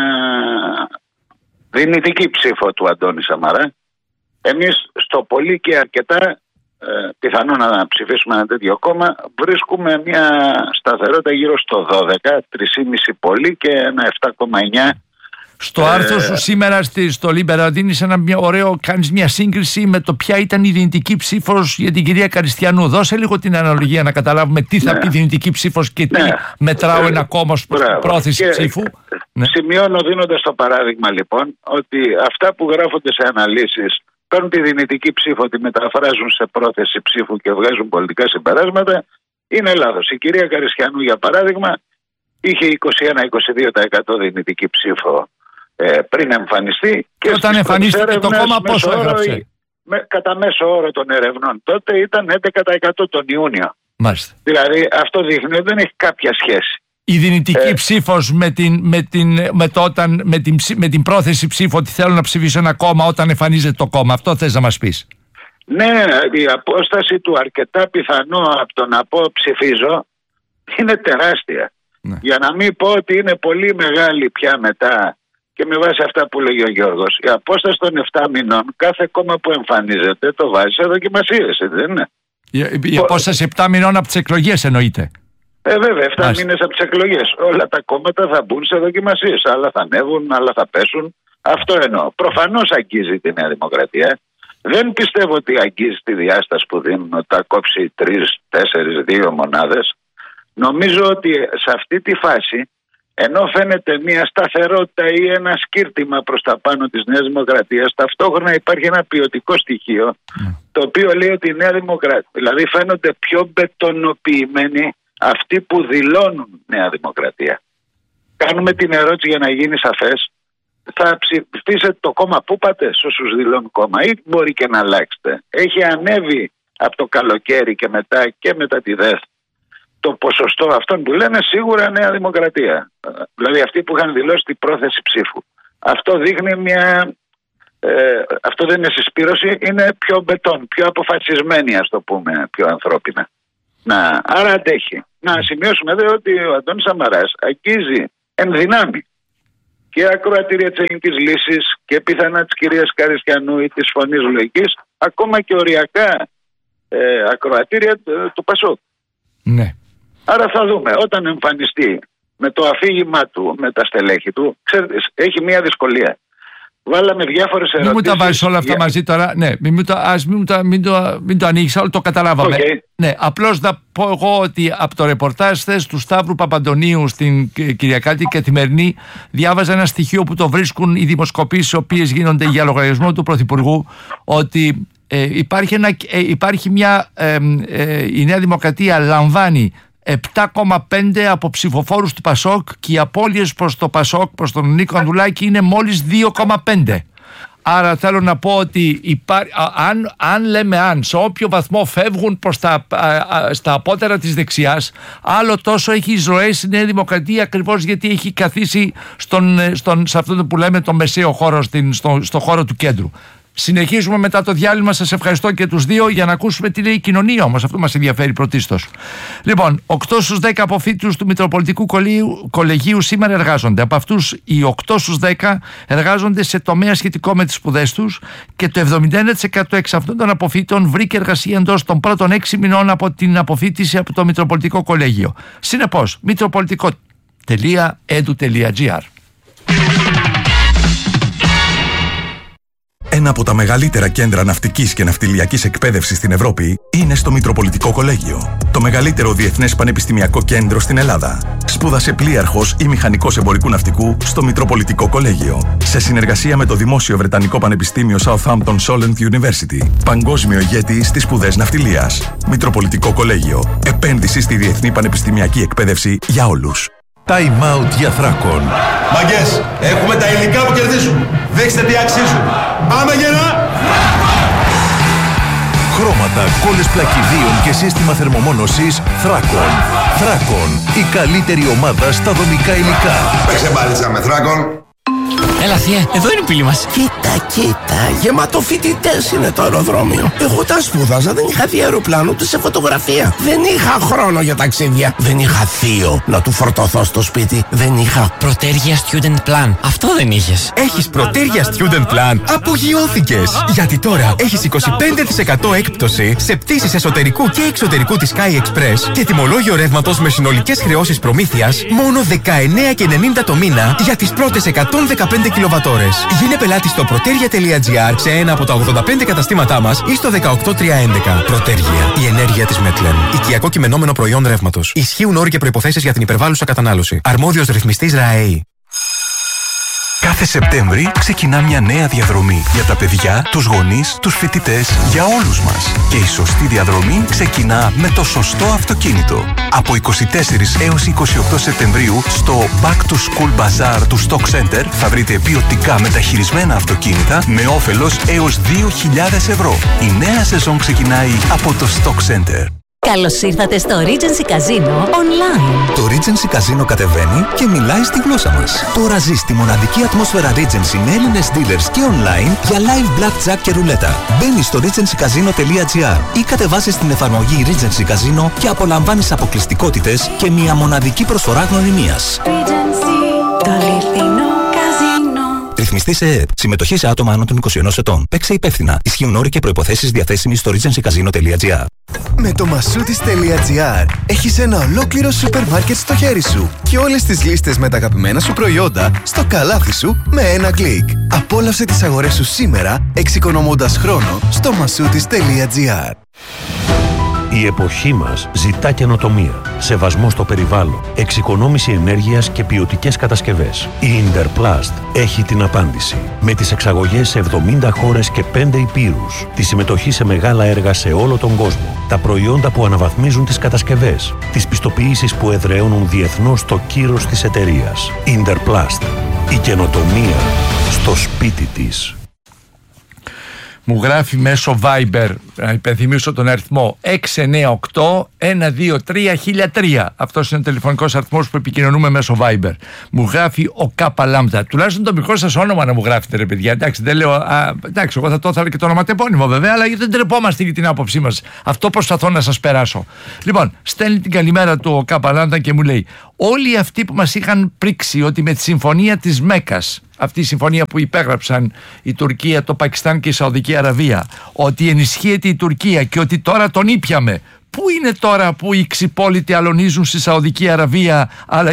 δυνητική ψήφο του Αντώνη Σαμαρά. Εμείς στο πολύ και αρκετά, ε, πιθανό να ψηφίσουμε ένα τέτοιο κόμμα, βρίσκουμε μια σταθερότητα γύρω στο δώδεκα, τρία κόμμα πέντε πολύ και ένα επτά κόμμα εννιά. Στο ε, άρθρο σου σήμερα στη, στο Λίμπερα δίνεις ένα μια ωραίο, κάνεις μια σύγκριση με το ποια ήταν η δυνητική ψήφος για την κυρία Καριστιανού. Δώσε λίγο την αναλογία να καταλάβουμε τι θα ναι. πει δυνητική ψήφος και τι ναι. μετράω ε, ένα κόμμα ως πρόθεση και ψήφου. Ναι. Σημειώνω δίνοντας το παράδειγμα λοιπόν ότι αυτά που γράφονται σε αναλύσεις παίρνουν τη δυνητική ψήφο, τη μεταφράζουν σε πρόθεση ψήφου και βγάζουν πολιτικά συμπεράσματα, είναι λάθος. Η κυρία Καριστιανού για παράδειγμα είχε είκοσι ένα με είκοσι δύο τοις εκατό δυνητική ψήφο Ε, πριν εμφανιστεί και, και όταν εμφανίστηκε το κόμμα πόσο έγραψε? Με, κατά μέσο όρο των ερευνών τότε ήταν έντεκα τοις εκατό τον Ιούνιο. Μάλιστα. Δηλαδή αυτό δείχνει ότι δεν έχει κάποια σχέση. Η δυνητική ε, ψήφος με την, με, την, με, το, όταν, με, την, με την πρόθεση ψήφου ότι θέλω να ψηφίσω ένα κόμμα όταν εμφανίζεται το κόμμα, αυτό θες να μας πεις? Ναι, η απόσταση του αρκετά πιθανό από το να πω ψηφίζω είναι τεράστια. Ναι. Για να μην πω ότι είναι πολύ μεγάλη πια μετά. Και με βάση αυτά που λέγει ο Γιώργος, η απόσταση των επτά μηνών, κάθε κόμμα που εμφανίζεται το βάζει σε δοκιμασίες, δεν είναι? Η, η απόσταση επτά μηνών από τις εκλογές εννοείται? Ε, βέβαια, επτά μήνες από τις εκλογές. Όλα τα κόμματα θα μπουν σε δοκιμασίες. Άλλα θα ανέβουν, άλλα θα πέσουν. Αυτό εννοώ. Προφανώς αγγίζει τη Νέα Δημοκρατία. Δεν πιστεύω ότι αγγίζει τη διάσταση που δίνουν ότι θα κόψει τρεις, τέσσερις, δύο μονάδες. Νομίζω ότι σε αυτή τη φάση, ενώ φαίνεται μια σταθερότητα ή ένα σκύρτημα προς τα πάνω της Νέας Δημοκρατίας, ταυτόχρονα υπάρχει ένα ποιοτικό στοιχείο mm. το οποίο λέει ότι η Νέα Δημοκρατία, δηλαδή φαίνονται πιο μπετονοποιημένοι αυτοί που δηλώνουν Νέα Δημοκρατία. Κάνουμε την ερώτηση για να γίνει σαφές, θα ψηφίσετε το κόμμα που πάτε σε όσους δηλώνουν κόμμα ή μπορεί και να αλλάξετε? Έχει ανέβει από το καλοκαίρι και μετά και μετά τη ΔΕΘ το ποσοστό αυτών που λένε σίγουρα Νέα Δημοκρατία. Δηλαδή αυτοί που είχαν δηλώσει την πρόθεση ψήφου. Αυτό δείχνει μια... Ε, αυτό δεν είναι συσπήρωση, είναι πιο μπετόν, πιο αποφασισμένοι, ας το πούμε, πιο ανθρώπινα. Να, άρα αντέχει. Να σημειώσουμε εδώ ότι ο Αντώνης Σαμαράς αγγίζει εν δυνάμει και ακροατήρια της Ελληνικής Λύσης και πιθανά της κυρίας Καριστιανού ή της Φωνής Λογικής, ακόμα και οριακά ε, ακροατήρια του Πασόκ. Ναι. Άρα θα δούμε, όταν εμφανιστεί με το αφήγημά του, με τα στελέχη του, ξέρετε, έχει μια δυσκολία. Βάλαμε διάφορες ερωτήσεις. Μην μου τα βάζεις όλα αυτά για... μαζί τώρα. Ναι, μην, το, ας, μην, το, μην, το, μην το ανοίξεις, όλο το καταλάβαμε. Okay. Ναι, απλώς να πω εγώ ότι από το ρεπορτάζ θες του Σταύρου Παπαντονίου στην Κυριακάτη Καθημερινή διάβαζα ένα στοιχείο που το βρίσκουν οι δημοσκοπήσεις, οι οποίες γίνονται για λογαριασμό του Πρωθυπουργού, ότι ε, υπάρχει, ένα, ε, υπάρχει μια. Ε, ε, η Νέα Δημοκρατία λαμβάνει επτά κόμμα πέντε από ψηφοφόρους του Πασόκ και οι απώλειες προς το Πασόκ, προς τον Νίκο Ανδουλάκη, είναι μόλις δύο κόμμα πέντε. Άρα θέλω να πω ότι υπά... αν, αν λέμε αν σε όποιο βαθμό φεύγουν προς τα, α, α, στα απότερα της δεξιάς, άλλο τόσο έχει εισρωές η Νέα Δημοκρατία, ακριβώς γιατί έχει καθίσει στον, στον, σε αυτό που λέμε το μεσαίο χώρο, στην, στο, στο χώρο του κέντρου. Συνεχίζουμε μετά το διάλειμμα. Σας ευχαριστώ και τους δύο για να ακούσουμε τι λέει η κοινωνία όμως. Αυτό μας ενδιαφέρει πρωτίστως. Λοιπόν, οκτώ στους δέκα αποφύτους του Μητροπολιτικού Κολεγίου σήμερα εργάζονται. Από αυτούς οι οκτώ στους δέκα εργάζονται σε τομέα σχετικό με τις σπουδές τους και το εβδομήντα ένα τοις εκατό εξ αυτών των αποφύτων βρήκε εργασία εντός των πρώτων έξι μηνών από την αποφύτιση από το Μητροπολιτικό Κολέγιο. Συνεπώς, μητροπολιτικό τελεία edu τελεία gr. Ένα από τα μεγαλύτερα κέντρα ναυτικής και ναυτιλιακής εκπαίδευσης στην Ευρώπη είναι στο Μητροπολιτικό Κολέγιο. Το μεγαλύτερο διεθνές πανεπιστημιακό κέντρο στην Ελλάδα. Σπούδασε πλοίαρχος ή μηχανικός εμπορικού ναυτικού στο Μητροπολιτικό Κολέγιο. Σε συνεργασία με το Δημόσιο Βρετανικό Πανεπιστήμιο Southampton Solent University. Παγκόσμιο ηγέτη στις σπουδές ναυτιλίας. Μητροπολιτικό Κολέγιο. Επένδυση στη διεθνή πανεπιστημιακή εκπαίδευση για όλους. Time out για Θράκον. Μαγκές, έχουμε τα υλικά που κερδίζουν. Δείξτε τι αξίζουν. Πάμε γερά! Χρώματα, κόλλες πλακιδίων και σύστημα θερμομόνωσης Θράκον. Θράκον, η καλύτερη ομάδα στα δομικά υλικά. Παίξε μπάλιτσα με Θράκον. Έλα θεία, εδώ είναι η πύλη μας. Κοίτα, κοίτα, γεμάτο φοιτητές είναι το αεροδρόμιο. Εγώ τα σπούδαζα, δεν είχα δει αεροπλάνο ούτε σε φωτογραφία. Δεν είχα χρόνο για ταξίδια. Δεν είχα θείο να του φορτωθώ στο σπίτι. Δεν είχα Πρωτέργεια Student Plan. Αυτό δεν είχες. Έχεις Πρωτέργεια Student Plan. Απογειώθηκες. Γιατί τώρα έχεις είκοσι πέντε τοις εκατό έκπτωση σε πτήσεις εσωτερικού και εξωτερικού της Sky Express και τιμολόγιο ρεύματος με συνολικές χρεώσεις προμήθειας μόνο δεκαεννέα και ενενήντα το μήνα για τις πρώτες εκατόν δεκαπέντε κιλοβατόρες. Γίνε πελάτη στο protergia τελεία gr σε ένα από τα ογδόντα πέντε καταστήματά μας ή στο δεκαοκτώ τριακόσια έντεκα. Προτέργεια. Η ενέργεια της Μέτλεν. Οικιακό κειμενόμενο προϊόν ρεύματος. Ισχύουν όροι και προϋποθέσεις για την υπερβάλλουσα κατανάλωση. Αρμόδιος ρυθμιστής ΡΑΕΗ. Κάθε Σεπτέμβρη ξεκινά μια νέα διαδρομή για τα παιδιά, τους γονείς, τους φοιτητές, για όλους μας. Και η σωστή διαδρομή ξεκινά με το σωστό αυτοκίνητο. Από είκοσι τέσσερις έως είκοσι οκτώ Σεπτεμβρίου στο Back to School Bazaar του Stock Center θα βρείτε ποιοτικά μεταχειρισμένα αυτοκίνητα με όφελος έως δύο χιλιάδες ευρώ. Η νέα σεζόν ξεκινάει από το Stock Center. Καλώς ήρθατε στο Regency Casino Online. Το Regency Casino κατεβαίνει και μιλάει στη γλώσσα μας. Τώρα ζεις τη μοναδική ατμόσφαιρα Regency με Έλληνες dealers και online για live blackjack και ρουλέτα. Μπαίνεις στο regency casino τελεία gr ή κατεβάσεις την εφαρμογή Regency Casino και απολαμβάνεις αποκλειστικότητες και μια μοναδική προσφορά γνωριμίας. Regency, το αληθινό καζίνο. Ρυθμιστή σε ΕΕΠ. Συμμετοχή σε άτομα άνω των είκοσι ενός ετών. Παίξε υπεύθυνα. Ισχύουν όροι και προϋποθέσεις διαθέσιμοι στο regency casino τελεία gr. Με το μασούτις τελεία gr έχεις ένα ολόκληρο σούπερ μάρκετ στο χέρι σου και όλες τις λίστες με τα αγαπημένα σου προϊόντα στο καλάθι σου με ένα κλικ. Απόλαυσε τις αγορές σου σήμερα εξοικονομώντας χρόνο στο μασούτις τελεία gr. Η εποχή μας ζητά καινοτομία, σεβασμό στο περιβάλλον, εξοικονόμηση ενέργειας και ποιοτικές κατασκευές. Η Interplast έχει την απάντηση. Με τις εξαγωγές σε εβδομήντα χώρες και πέντε υπήρους, τη συμμετοχή σε μεγάλα έργα σε όλο τον κόσμο, τα προϊόντα που αναβαθμίζουν τις κατασκευές, τις πιστοποιήσεις που εδραιώνουν διεθνώς το κύρος της εταιρείας. Interplast. Η καινοτομία στο σπίτι της. Μου γράφει μέσω Viber, να υπενθυμίσω τον αριθμό έξι εννέα οκτώ ένα δύο τρία χίλια τρία. Αυτός είναι ο τηλεφωνικός αριθμός που επικοινωνούμε μέσω Viber. Μου γράφει ο Κάπα Λάμδα. Τουλάχιστον το μικρό σας όνομα να μου γράφετε, ρε παιδιά. Εντάξει, δεν λέω. Α, εντάξει, εγώ θα το ήθελα και το ονοματεπώνυμο βέβαια, αλλά δεν τρεπόμαστε για την άποψή μας. Αυτό προσπαθώ να σας περάσω. Λοιπόν, στέλνει την καλημέρα του ο Κάπα Λάμδα και μου λέει: όλοι αυτοί που μας είχαν πρίξει ότι με τη συμφωνία της Μέκας, αυτή η συμφωνία που υπέγραψαν η Τουρκία, το Πακιστάν και η Σαουδική Αραβία, ότι ενισχύεται η Τουρκία και ότι τώρα τον ήπιαμε. Πού είναι τώρα που οι ξυπόλοιτοι αλωνίζουν στη Σαουδική Αραβία, αλλά